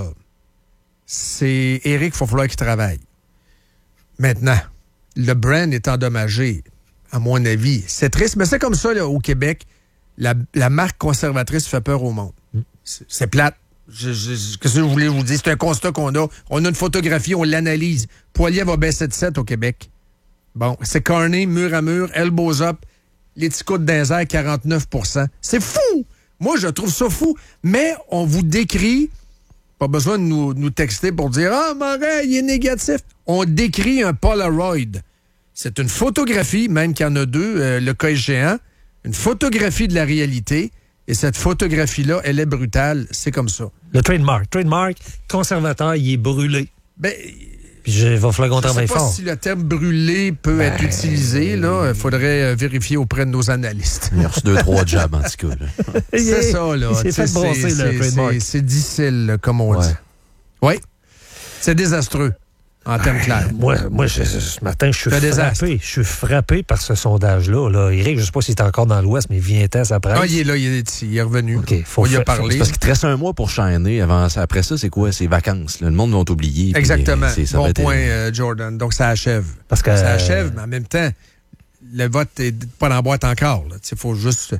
C'est Éric, il va falloir qu'il travaille. Maintenant, le brand est endommagé, à mon avis. C'est triste, mais c'est comme ça là, au Québec. La marque conservatrice fait peur au monde. C'est plate. Qu'est-ce que je voulais vous dire? C'est un constat qu'on a. On a une photographie, on l'analyse. Poilievre va baisser de 7 au Québec. Bon, c'est corné, mur à mur, elbows up, les petits coudes d'un air, 49 %. C'est fou! Moi, je trouve ça fou. Mais on vous décrit, pas besoin de nous texter pour dire « Ah, Morin, il est négatif. » On décrit un Polaroid. C'est une photographie, même qu'il y en a deux, le cas échéant, une photographie de la réalité. Et cette photographie-là, elle est brutale. C'est comme ça. Le trademark conservateur, il est brûlé. Ben, Puis il va falloir qu'on travaille fort. Je ne sais pas si le terme brûler peut être utilisé. Il faudrait vérifier auprès de nos analystes. Il a reçu 2-3 jobs, en tout cas. C'est ça, là. Il s'est fait brasser, le trademark. C'est difficile, comme on dit. Oui. C'est désastreux, en termes clairs. Moi ce matin, je suis frappé par ce sondage-là. Là. Éric, je ne sais pas s'il est encore dans l'Ouest, mais il vient à sa presse. Ah, il est là, il est revenu. OK, on y a parlé. C'est parce qu'il te reste un mois pour shiner. Après ça, c'est quoi? C'est vacances. Là. Le monde va t'oublier. Exactement. Bon point, Jordan. Donc, ça achève. Ça achève, mais en même temps, le vote n'est pas dans la boîte encore. Il faut juste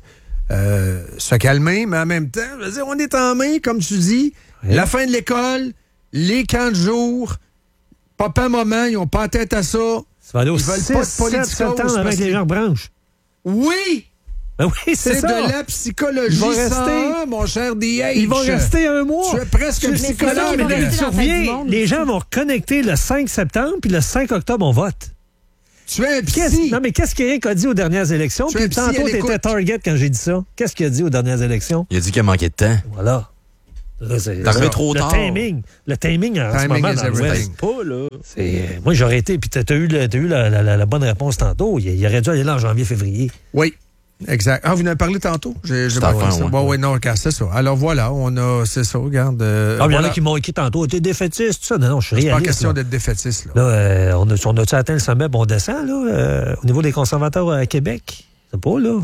se calmer, mais en même temps, je veux dire, on est en main, comme tu dis. Oui. La fin de l'école, les camps de jour, papa, maman, ils n'ont pas la tête à ça. Ça va aller au 6-7 septembre avec les gens branches. Oui! Ben oui, c'est ça. De la psychologie. Ils vont rester, mon cher DH. Ils vont rester un mois. Tu es presque psychologue. Les gens vont reconnecter le 5 septembre, puis le 5 octobre, on vote. Tu es un psy. Non, mais qu'est-ce qu'Éric a dit aux dernières élections? Puis tantôt, t'étais target quand j'ai dit ça. Qu'est-ce qu'il a dit aux dernières élections? Il a dit qu'il a manqué de temps. Voilà. T'es arrivé trop tard. Le timing en ce moment dans l'Ouest. Pas, là. Moi, j'aurais été... Puis t'as eu la bonne réponse tantôt. Il aurait dû aller là en janvier-février. Oui. Exact. Ah, vous en avez parlé tantôt? J'ai pas fait ça. Oui, non, c'est ça. Alors voilà, c'est ça, regarde. Il y en a qui m'ont écrit tantôt, t'es défaitiste, tout ça. Non, je suis réaliste. C'est pas question d'être défaitiste, là. On a-tu atteint le sommet, on descend, là, au niveau des conservateurs à Québec? C'est pas, là.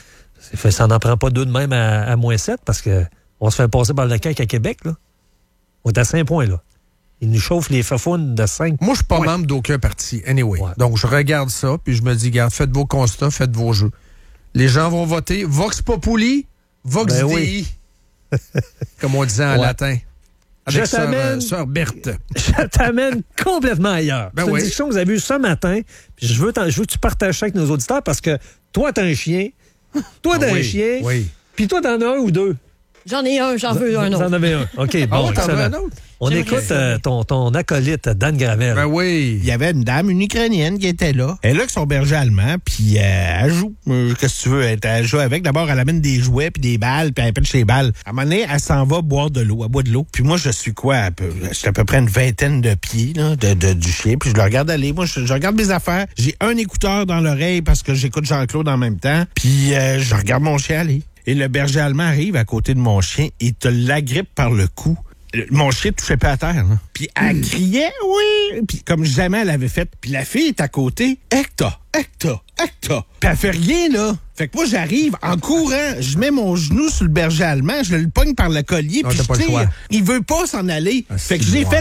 Ça n'en prend pas deux de même à -7, parce que on se fait passer par le CAQ à Québec, là. On est à 5 points, là. Ils nous chauffent les fafounes de 5. Moi, je suis pas membre d'aucun parti, anyway. Ouais. Donc, je regarde ça, puis je me dis, regarde, faites vos constats, faites vos jeux. Les gens vont voter. Vox populi, Vox Dei. Oui. Comme on disait en latin. Avec sœur Berthe. Je t'amène complètement ailleurs. C'est une discussion que vous avez eue ce matin. Puis je veux que tu partages ça avec nos auditeurs parce que toi, t'as un chien. Toi, t'as un chien. Oui. Puis toi, t'en as un ou deux. J'en ai un, j'en veux un autre. J'en avais un. OK, bon, excellent. On écoute ton acolyte, Dan Gravel. Ben oui. Il y avait une dame, une Ukrainienne, qui était là. Elle est là avec son berger allemand, puis elle joue. Qu'est-ce que tu veux? Elle joue avec. D'abord, elle amène des jouets, puis des balles, puis elle pète les balles. À un moment donné, elle s'en va boire de l'eau. Elle boit de l'eau. Puis moi, je suis quoi? J'étais à peu près une vingtaine de pieds là, du chien, puis je le regarde aller. Moi, je regarde mes affaires. J'ai un écouteur dans l'oreille parce que j'écoute Jean-Claude en même temps, puis je regarde mon chien aller. Et le berger allemand arrive à côté de mon chien et te l'agrippe par le cou. Mon chien touchait pas à terre. Là. Puis elle criait, oui! Puis comme jamais elle avait fait. Puis la fille est à côté. Hector. Puis elle fait rien, là. Fait que moi, j'arrive en courant. Je mets mon genou sur le berger allemand. Je le pogne par le collier. Puis je tire. Il veut pas s'en aller. Fait que j'ai fait...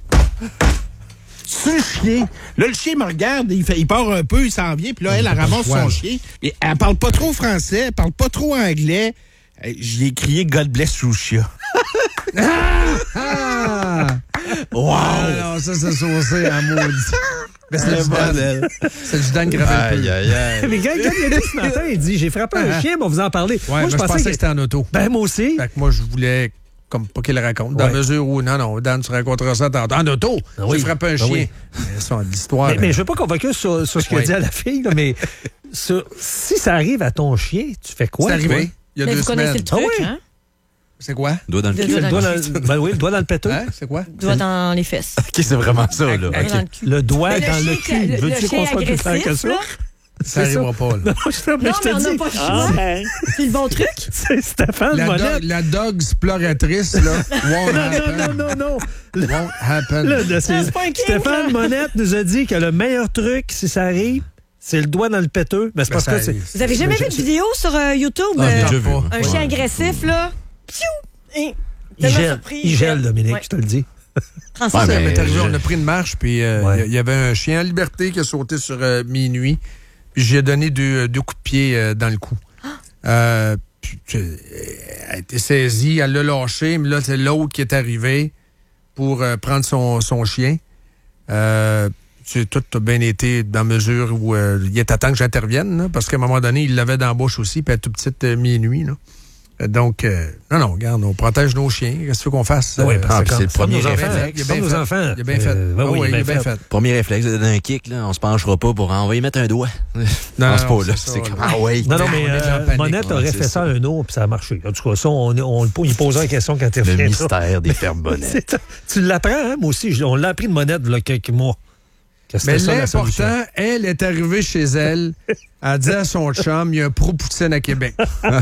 C'est le chien. Là, le chien me regarde, il part un peu, il s'en vient, puis là, elle ramasse son chien. Et elle parle pas trop français, elle parle pas trop anglais. J'ai crié God bless Lucia. Wow! Alors, ça, c'est saucé à maudit. Mais c'est du Dan Gravel. Aïe. Mais quand il a dit ce matin, il dit, j'ai frappé un chien, on va vous en parler. Ouais, moi, je pensais que c'était en auto. Ben, moi aussi. Fait que moi, je voulais... Comme pas qu'il le raconte, dans la mesure où, non, Dan, tu raconteras ça en auto. J'ai frappé un chien. Oui. C'est l'histoire. Mais je veux pas convoquer sur ce qu'il a dit à la fille, là, mais si ça arrive à ton chien, tu fais quoi? C'est arrivé il y a 2 semaines. Vous connaissez le truc, hein? C'est quoi? Doigt dans le cul. Le doigt dans le péteux. Hein? C'est quoi? Doigt dans les fesses. OK, c'est vraiment ça, là. Okay. Le doigt dans le cul. Veux-tu qu'on soit plus clair que ça? Ça n'arrivera pas, là. Non, mais on n'a pas le choix. C'est le bon truc. C'est Stéphane Monette. La dog exploratrice, là. Non. Won't happen. Stéphane Monette nous a dit que le meilleur truc, si ça arrive, c'est le doigt dans le péteux. Mais c'est parce que c'est... Vous avez jamais vu de vidéo sur YouTube? Un chien agressif, là. Il gèle, Dominique, je te le dis. On a pris une marche, puis il y avait un chien en liberté qui a sauté sur minuit. Puis j'ai donné 2 coups de pied dans le cou. Puis, elle a été saisie, elle l'a lâché, mais là, c'est l'autre qui est arrivé pour prendre son chien. Tout a bien été dans mesure où il est à temps que j'intervienne, là, parce qu'à un moment donné, il l'avait dans la bouche aussi, puis à toute petite minuit. Là. Donc, non, regarde, on protège nos chiens. Qu'est-ce que tu veux qu'on fasse? Oui, c'est le premier réflexe. Il a bien fait. Il a bien fait. Premier réflexe, d'un kick, là, on se penchera pas pour envoyer mettre un doigt. Non, c'est comme, ah ouais. Non, mais Monette aurait fait ça à un autre, puis ça a marché. En tout cas, ça, il posait la question quand il revient. Le mystère des fermes Monette. Tu l'apprends, hein? Moi aussi, on l'a appris de Monette il y a quelques mois. Mais l'important, elle est arrivée chez elle, elle a dit à son chum, il y a un pro-Poutine à Québec.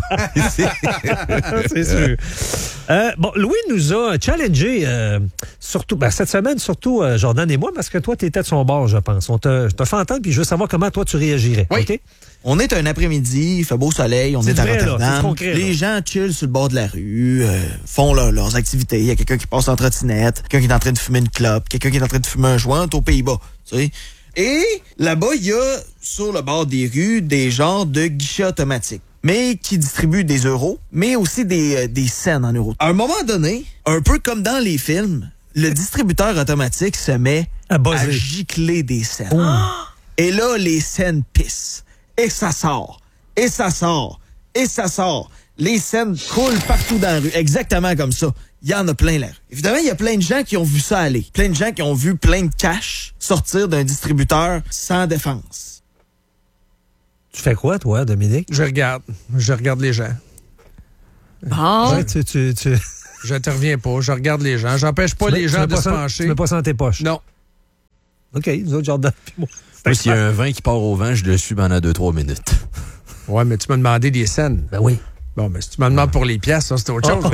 C'est sûr. Bon, Louis nous a challengé, surtout, cette semaine, surtout Jordan et moi, parce que toi, tu étais de son bord, je pense. On t'a fait entendre, puis je veux savoir comment toi, tu réagirais. Oui. Okay? On est un après-midi, il fait beau soleil, on est à Rotterdam. Les gens chillent sur le bord de la rue, font leurs activités. Il y a quelqu'un qui passe en trottinette, quelqu'un qui est en train de fumer une clope, quelqu'un qui est en train de fumer un joint aux Pays-Bas. Tu sais. Et là-bas, il y a sur le bord des rues des genres de guichets automatiques, mais qui distribuent des euros, mais aussi des cents en euros. À un moment donné, un peu comme dans les films, le distributeur automatique se met à gicler des cents. Et là, les cents pissent. Et ça sort. Et ça sort. Et ça sort. Les scènes coulent partout dans la rue. Exactement comme ça. Il y en a plein là. Évidemment, il y a plein de gens qui ont vu ça aller. Plein de gens qui ont vu plein de cash sortir d'un distributeur sans défense. Tu fais quoi, toi, Dominique? Je regarde les gens. Bon. Ouais, je te reviens pas. Je regarde les gens. J'empêche pas les gens de se pencher. Tu mets pas ça dans tes poches? Non. OK, nous autres, Jordan. Moi, s'il y a un vin qui part au vent, je le suis pendant 2-3 minutes. Ouais, mais tu m'as demandé des scènes. Ben oui. Bon, mais si tu me demandes pour les pièces, ça, c'est autre chose.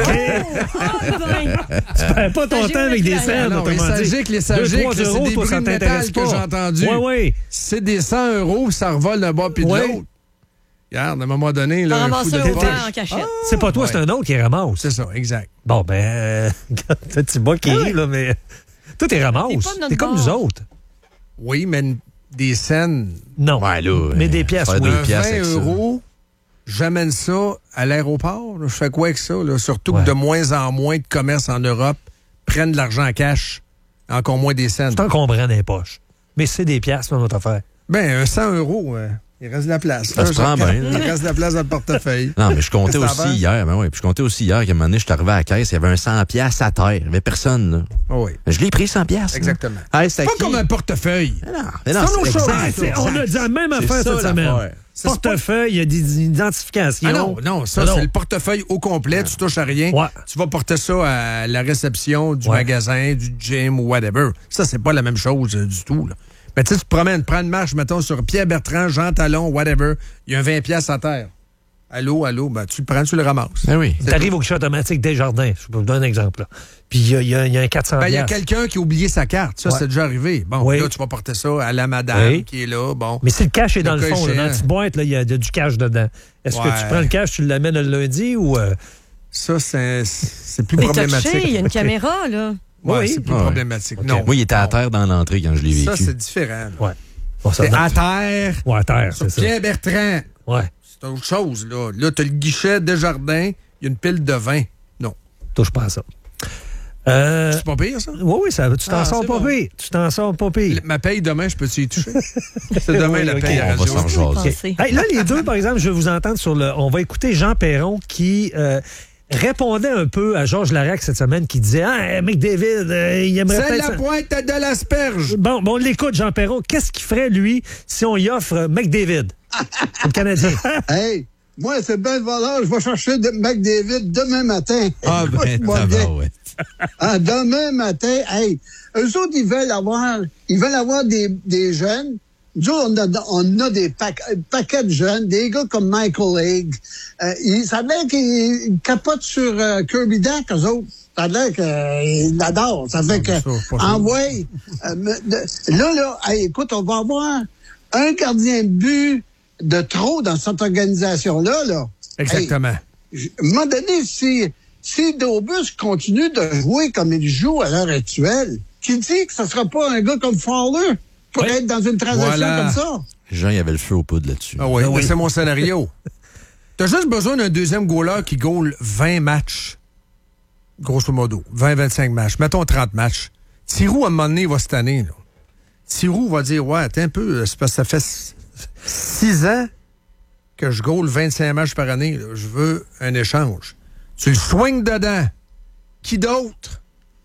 Tu perds pas ton temps avec des scènes. Les Sagiques, c'est des bruits de métal que j'ai entendus. Oui. C'est des 100 €, ça revole d'un bord puis de l'autre. Regarde, à un moment donné, là, un coup de poche. En cachette. C'est pas toi, c'est un autre qui ramasse. C'est ça, exact. Bon, petit bas qui rit, là, mais toi, t'es ramasse. T'es comme nous autres. Oui, mais des scènes... Non, ouais, là, mais des pièces, oui. 20 €, j'amène ça à l'aéroport. Je fais quoi avec ça? Là? Surtout que de moins en moins de commerces en Europe prennent de l'argent en cash, encore moins des scènes. C'est encombrant dans les poches. Mais c'est des pièces, c'est notre affaire. Ben, 100 €, il reste de la place. Ça se prend bien. Il reste de la place dans le portefeuille. Non, mais je comptais aussi hier. Ben oui, puis je comptais aussi hier qu'à un moment donné, je suis arrivé à la caisse, il y avait un 100$ à terre. Il n'y avait personne, là. Oh oui. Je l'ai pris 100$. Exactement. Hey, c'est pas comme un portefeuille. Mais non, on a dit la même affaire cette semaine. Portefeuille, il y a des identifications. Ah non, c'est le portefeuille au complet, tu touches à rien. Ouais. Tu vas porter ça à la réception du magasin, du gym ou whatever. Ça, c'est pas la même chose du tout, là. Mais tu sais, tu te promènes, prends une marche, mettons, sur Pierre Bertrand, Jean Talon, whatever. Il y a un 20$ à terre. Allô, ben, tu le prends, tu le ramasses. Ben oui. Tu arrives au guichet automatique Desjardins. Je peux vous donner un exemple. Là. Puis il y a un 400$. Ben, il y a quelqu'un qui a oublié sa carte. Ça, c'est déjà arrivé. Bon, là, tu vas porter ça à la madame qui est là. Bon. Mais si le cash est dans le fond, là, dans la petite boîte, il y a du cash dedans. Est-ce que tu prends le cash, tu l'amènes le lundi ou... Ça, c'est plus problématique. Il y a une caméra, là. Oui, c'est plus problématique. Okay. Non. Moi, il était à terre dans l'entrée quand je l'ai vécu. Ça, c'est différent. Ouais. C'est à terre. Ouais, à terre, c'est ça. Pierre Bertrand. Ouais. C'est autre chose, là. Là, t'as le guichet Desjardins, il y a une pile de vin. Non. Touche pas à ça. C'est pas pire, ça? Oui, ça, tu t'en sors pas pire. Tu t'en sors pas pire. Ma paye demain, je peux-tu y toucher? C'est demain la paye à on va s'en jaser. Hey, là, les deux, par exemple, je vais vous entendre sur le... On va écouter Jean Perron qui... répondait un peu à Georges Larac cette semaine qui disait « Ah, McDavid, il aimerait c'est la pointe de l'asperge! » Bon, on l'écoute, Jean Perron. Qu'est-ce qu'il ferait, lui, si on y offre McDavid? Le Canadien. Hey, moi, c'est ben de valeur. Je vais chercher McDavid demain matin. Ah, ben, ça va, ouais. Demain matin, hey, eux autres, ils veulent avoir des jeunes. Nous autres, on a des paquets de jeunes, des gars comme Michael Hague. Ça a l'air qu'ils capotent sur Kirby Dack, eux autres. Ça a l'air qu'ils l'adorent. Ça fait que, là, hey, écoute, on va avoir un gardien de but de trop dans cette organisation-là, là. Exactement. Hey, à un moment donné, si Dobus continue de jouer comme il joue à l'heure actuelle, qui dit que ce sera pas un gars comme Fowler pour être dans une transaction comme ça? Jean, il y avait le feu aux poudres là-dessus. Ah oui, c'est mon scénario. T'as juste besoin d'un deuxième goaler qui goal 20 matchs. Grosso modo. 20-25 matchs. Mettons 30 matchs. Thiroux, à un moment donné, va cette année. Là. Thiroux va dire, ouais, attends un peu, c'est parce que ça fait 6 ans que je goal 25 matchs par année. Là. Je veux un échange. Tu le swings dedans. Qui d'autre?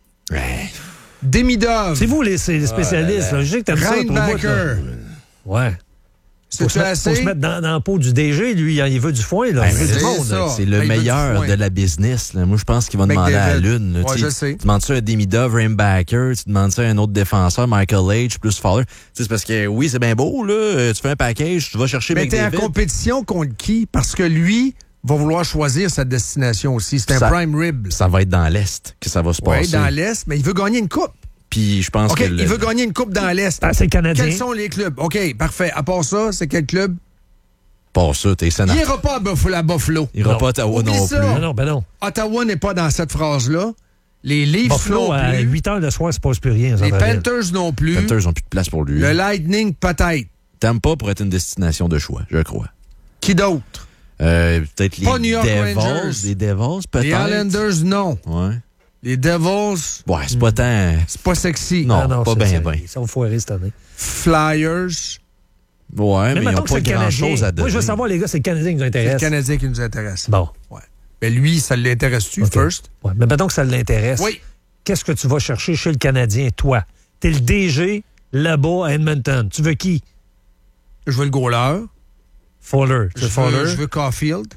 Demidov. C'est vous, les spécialistes. Là. Je sais que t'aimes ça. Reinbacker. Ouais. Faut se mettre dans la peau du DG, lui, il veut du foin. Là. C'est le meilleur de la business. Là. Moi, je pense qu'il va demander à la lune. Là. Ouais, je sais. Tu demandes ça à Demidov, Reinbacker, tu demandes ça à un autre défenseur, Michael H, plus Fowler. C'est parce que, oui, c'est bien beau, là. Tu fais un package, tu vas chercher McDavid. Mais t'es en compétition contre qui? Parce que lui va vouloir choisir sa destination aussi. C'est un prime rib. Ça va être dans l'Est que ça va se passer. Oui, dans l'Est, mais il veut gagner une coupe. Puis je pense OK, il veut gagner une coupe dans l'Est. C'est le Canadien. Quels sont les clubs? OK, parfait. À part ça, c'est quel club? Pas ça, t'es sénateur. Il n'ira pas à Buffalo. Il n'ira pas à Ottawa non plus. Ben non. Ottawa n'est pas dans cette phrase-là. Les Leafs Buffalo, non plus. à 8 heures le soir, c'est pas plus rien. Les Panthers non plus. Les Panthers n'ont plus de place pour lui. Le Lightning, peut-être. Tampa pourrait être une destination de choix, je crois. Qui d'autre? Peut-être pas New York Devils. Rangers. Les Devils, peut-être. Les Islanders, non. Ouais. Les Devils. Ouais, c'est pas tant. C'est pas sexy. Non, pas bien. Ils sont foirés cette année. Flyers. Ouais, mais ils n'ont pas grand-chose à donner. Moi, je veux savoir, les gars, c'est le Canadien qui nous intéresse. C'est le Canadien qui nous intéresse. Bon. Ouais. Mais lui, ça l'intéresse-tu, first? Ouais. Mais mettons que ça l'intéresse. Oui. Qu'est-ce que tu vas chercher chez le Canadien, toi? T'es le DG là-bas à Edmonton. Tu veux qui? Je veux le goaler. Fowler. Je veux Caulfield.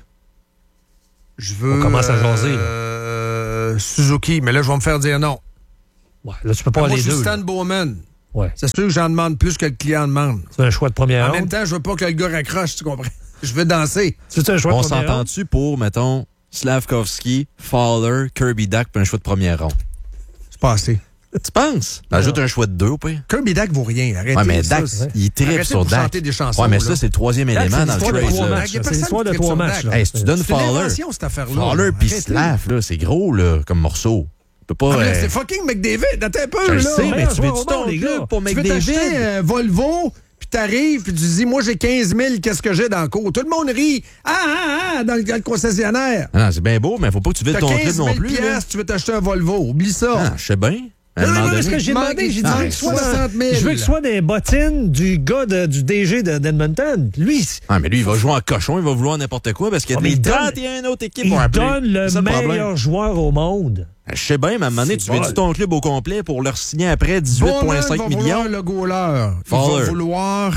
Je veux. On commence à jaser, Suzuki, mais là, je vais me faire dire non. Ouais, là, tu peux pas aller les deux. Moi, je suis Stan là. Bowman. Ouais. C'est sûr que j'en demande plus que le client demande. C'est un choix de première ronde. En même temps, je veux pas que le gars raccroche, tu comprends? Je veux danser. C'est un choix de première ronde. On s'entend-tu pour, mettons, Slavkovski, Fowler, Kirby Dach, puis un choix de première ronde? C'est pas assez. Tu penses? Ajoute un choix de 2 au pire. Kirby Dach vaut rien. Arrêtez. Ouais, mais Dach, il tripe sur Dach. Des chansons, ouais, mais là. ça, c'est le troisième élément dans le trade. C'est l'histoire de 3 matchs. Hey, si tu donnes Fowler, Fowler puis Slav, là, c'est gros là, comme morceau. C'est fucking McDavid. Attends un peu, je là. Je sais, mais tu veux-tu ton club pour McDavid? Tu veux t'acheter un Volvo, puis t'arrives, puis tu dis, moi, j'ai 15 000, qu'est-ce que j'ai dans le cours? Tout le monde rit. Dans le concessionnaire. Non, c'est bien beau, mais faut pas que tu vides ton club non plus. Tu veux t'acheter un Volvo. Oublie ça. Ah, je sais bien. Ce que j'ai demandé, j'ai dit, je veux que ce soit des bottines du gars du DG d'Edmonton. Lui. Ah, mais lui, il va jouer en cochon, il va vouloir n'importe quoi parce qu'il y a des 31 autres équipes pour appeler. Il donne le meilleur joueur au monde. Je sais bien, mais à un moment donné, tu veux ton club au complet pour leur signer après 18,5 millions. Le goaler. Il va vouloir.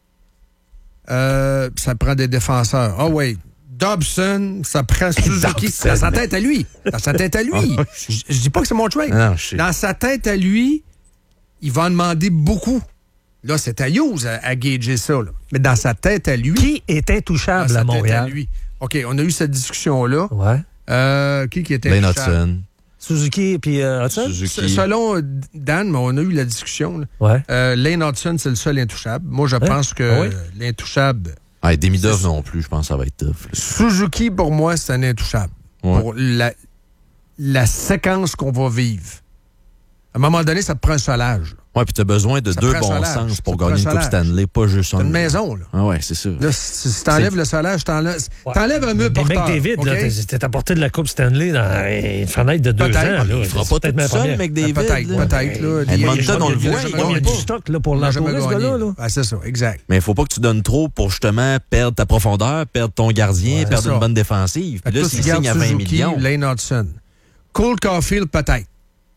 Ça prend des défenseurs. Ah oui. Dobson, ça prend Suzuki. Dans sa tête à lui. Dans sa tête à lui. Je dis pas que c'est mon trade. Dans sa tête à lui, il va en demander beaucoup. Là, c'est à Hughes à gager ça. Là. Mais dans sa tête à lui... Qui est intouchable à Montréal? À lui. OK, on a eu cette discussion-là. Ouais. Qui était intouchable? Lane Hudson. Suzuki puis Hudson? Selon Dan, mais on a eu la discussion. Là. Ouais. Lane Hudson, c'est le seul intouchable. Moi, je pense que l'intouchable... Demidov non plus, je pense que ça va être tough. Là. Suzuki, pour moi, c'est un intouchable. Ouais. Pour la séquence qu'on va vivre. À un moment donné, ça te prend un solage. Oui, puis tu as besoin de deux bons sens pour gagner une Coupe Stanley, pas juste un. C'est une maison, là. Ah ouais, c'est ça. Là, si t'enlèves le solage, t'enlèves un mur porteur. McDavid, t'es apporté de la Coupe Stanley dans une fenêtre de 2 ans. Là, il fera pas tout seul, McDavid. Peut-être. Edmonton, on le voit. Il y a du stock là, pour l'entourer, ce gars-là. Ah, c'est ça, exact. Mais il faut pas que tu donnes trop pour justement perdre ta profondeur, perdre ton gardien, perdre une bonne défensive. Puis là, s'il signe à 20 millions. Lane Hudson. Cole Caulfield, peut-être.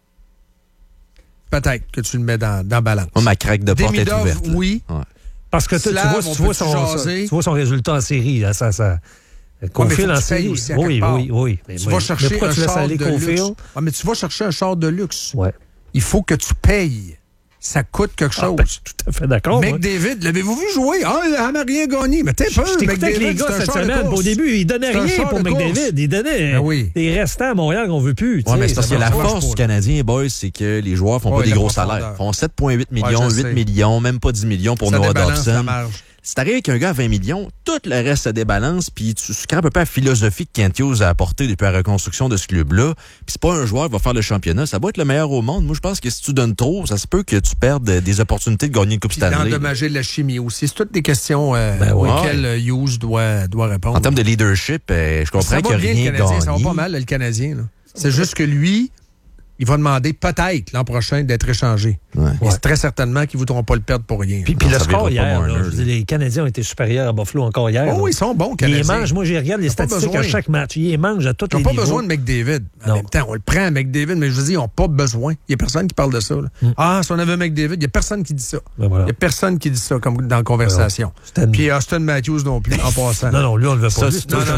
Peut-être que tu le mets dans balance. Ma craque de porte est ouverte. Oui. Ouais. Parce que tu vois son résultat en série. Là, ça. Caulfield en série. Oui. Tu vas chercher un char de luxe. Ah, mais tu vas chercher un char de luxe. Ouais. Il faut que tu payes. Ça coûte quelque chose. Tout à fait d'accord. McDavid, l'avez-vous vu jouer? Ah, il n'a rien gagné. Mais t'es peu, McDavid. Avec les gars cette semaine. Au début, il donnait rien pour McDavid. Il donnait des restants à Montréal qu'on veut plus. Oui, mais c'est parce que la force du Canadien, boys, c'est que les joueurs font pas des gros salaires. Ils font 7,8 millions, 8 millions, même pas 10 millions pour Noah Dobson. Si t'arrives avec un gars à 20 millions, tout le reste se débalance, puis tu scrapes un peu la philosophie que Kent Hughes a apportée depuis la reconstruction de ce club-là. Puis c'est pas un joueur qui va faire le championnat, ça va être le meilleur au monde. Moi, je pense que si tu donnes trop, ça se peut que tu perdes des opportunités de gagner une Coupe Stanley. D'endommager la chimie aussi. C'est toutes des questions auxquelles Hughes doit répondre. En termes de leadership, je comprends qu'il n'y a rien gagné. Ça va pas mal, le Canadien. Là. C'est juste que lui, il va demander peut-être l'an prochain d'être échangé. Et c'est très certainement qu'ils ne voudront pas le perdre pour rien. Puis le score hier, les Canadiens ont été supérieurs à Buffalo encore hier. Oh, ils sont bons, Canadiens. Ils mangent, moi, je regarde les statistiques à chaque match. Ils mangent à tous les niveaux. Ils n'ont pas besoin de McDavid. En même temps, on le prend à McDavid, mais je veux dire, ils n'ont pas besoin. Il n'y a personne qui parle de ça. Ah, si on avait McDavid, il n'y a personne qui dit ça. Il n'y a personne qui dit ça comme dans la conversation. Puis Austin Matthews non plus, en passant. Non, lui, on le veut pas.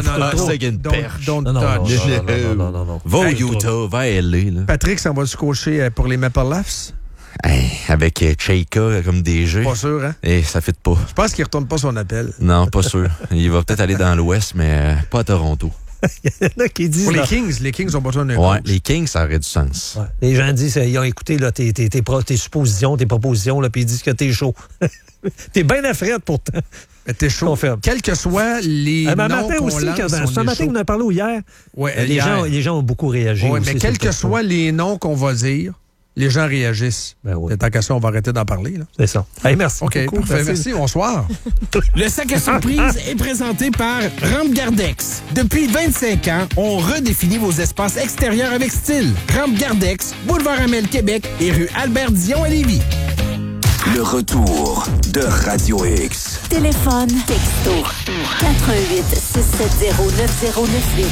Non. Va au Utah, va à LA. Patrick, ça va se cocher pour les Maple Leafs? Avec Cheika comme DG. Pas sûr, hein? Et ça fit pas. Je pense qu'il retourne pas son appel. Non, pas sûr. Il va peut-être aller dans l'Ouest, mais pas à Toronto. Il y en a qui disent... Pour les Kings ont besoin d'un coach. Les Kings, ça aurait du sens. Ouais. Les gens disent, ils ont écouté là, tes suppositions, tes propositions, puis ils disent que t'es chaud. T'es bien à frette pourtant. Mais t'es chaud. Quels que soient les noms matin qu'on aussi, lance, ce matin qu'on a parlé hier, les gens ont beaucoup réagi. Oui, mais quels que soient les noms qu'on va dire, les gens réagissent. Tant qu'à ça, on va arrêter d'en parler. Là. C'est ça. Hey, merci. OK, beaucoup, parfait. Merci, bonsoir. Le sac à surprise est présenté par Rampe Gardex. Depuis 25 ans, on redéfinit vos espaces extérieurs avec style. Rampe Gardex, boulevard Amel, Québec et rue Albert-Dion à Lévis. Le retour de Radio X. Téléphone, texto, 88 670 9098.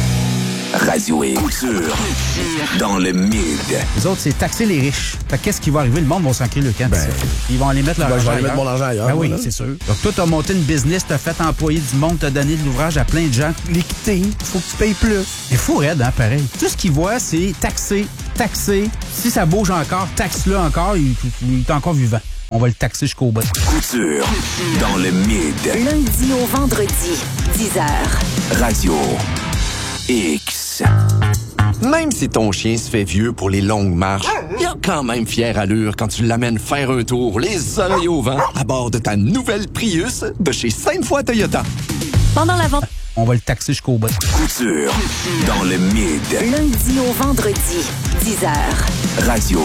Radio X. Culture dans le mid. Les autres, c'est taxer les riches. Fait qu'est-ce qui va arriver? Le monde va s'en crier le camp. Ils vont aller mettre leur argent ailleurs. Mon argent ailleurs. Ben oui, c'est sûr. Donc, toi, t'as monté une business, t'as fait employer du monde, t'as donné de l'ouvrage à plein de gens. L'équité, faut que tu payes plus. C'est fou raide, hein, pareil. Tout ce qu'ils voient, c'est taxer. Si ça bouge encore, taxe-le encore, il est encore vivant. On va le taxer jusqu'au bout. Couture dans le mid. Lundi au vendredi, 10h. Radio X. Même si ton chien se fait vieux pour les longues marches, il a quand même fière allure quand tu l'amènes faire un tour, les oreilles au vent, à bord de ta nouvelle Prius de chez Sainte-Foy Toyota. Pendant la vente, on va le taxer jusqu'au bout. Couture dans le mid. Lundi au vendredi, 10h. Radio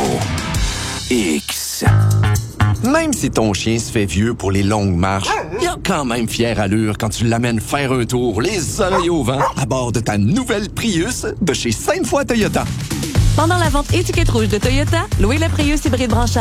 X. Même si ton chien se fait vieux pour les longues marches, il a quand même fière allure quand tu l'amènes faire un tour, les oreilles au vent, à bord de ta nouvelle Prius de chez Sainte-Foy Toyota. Pendant la vente étiquette rouge de Toyota, louez la Prius hybride branchable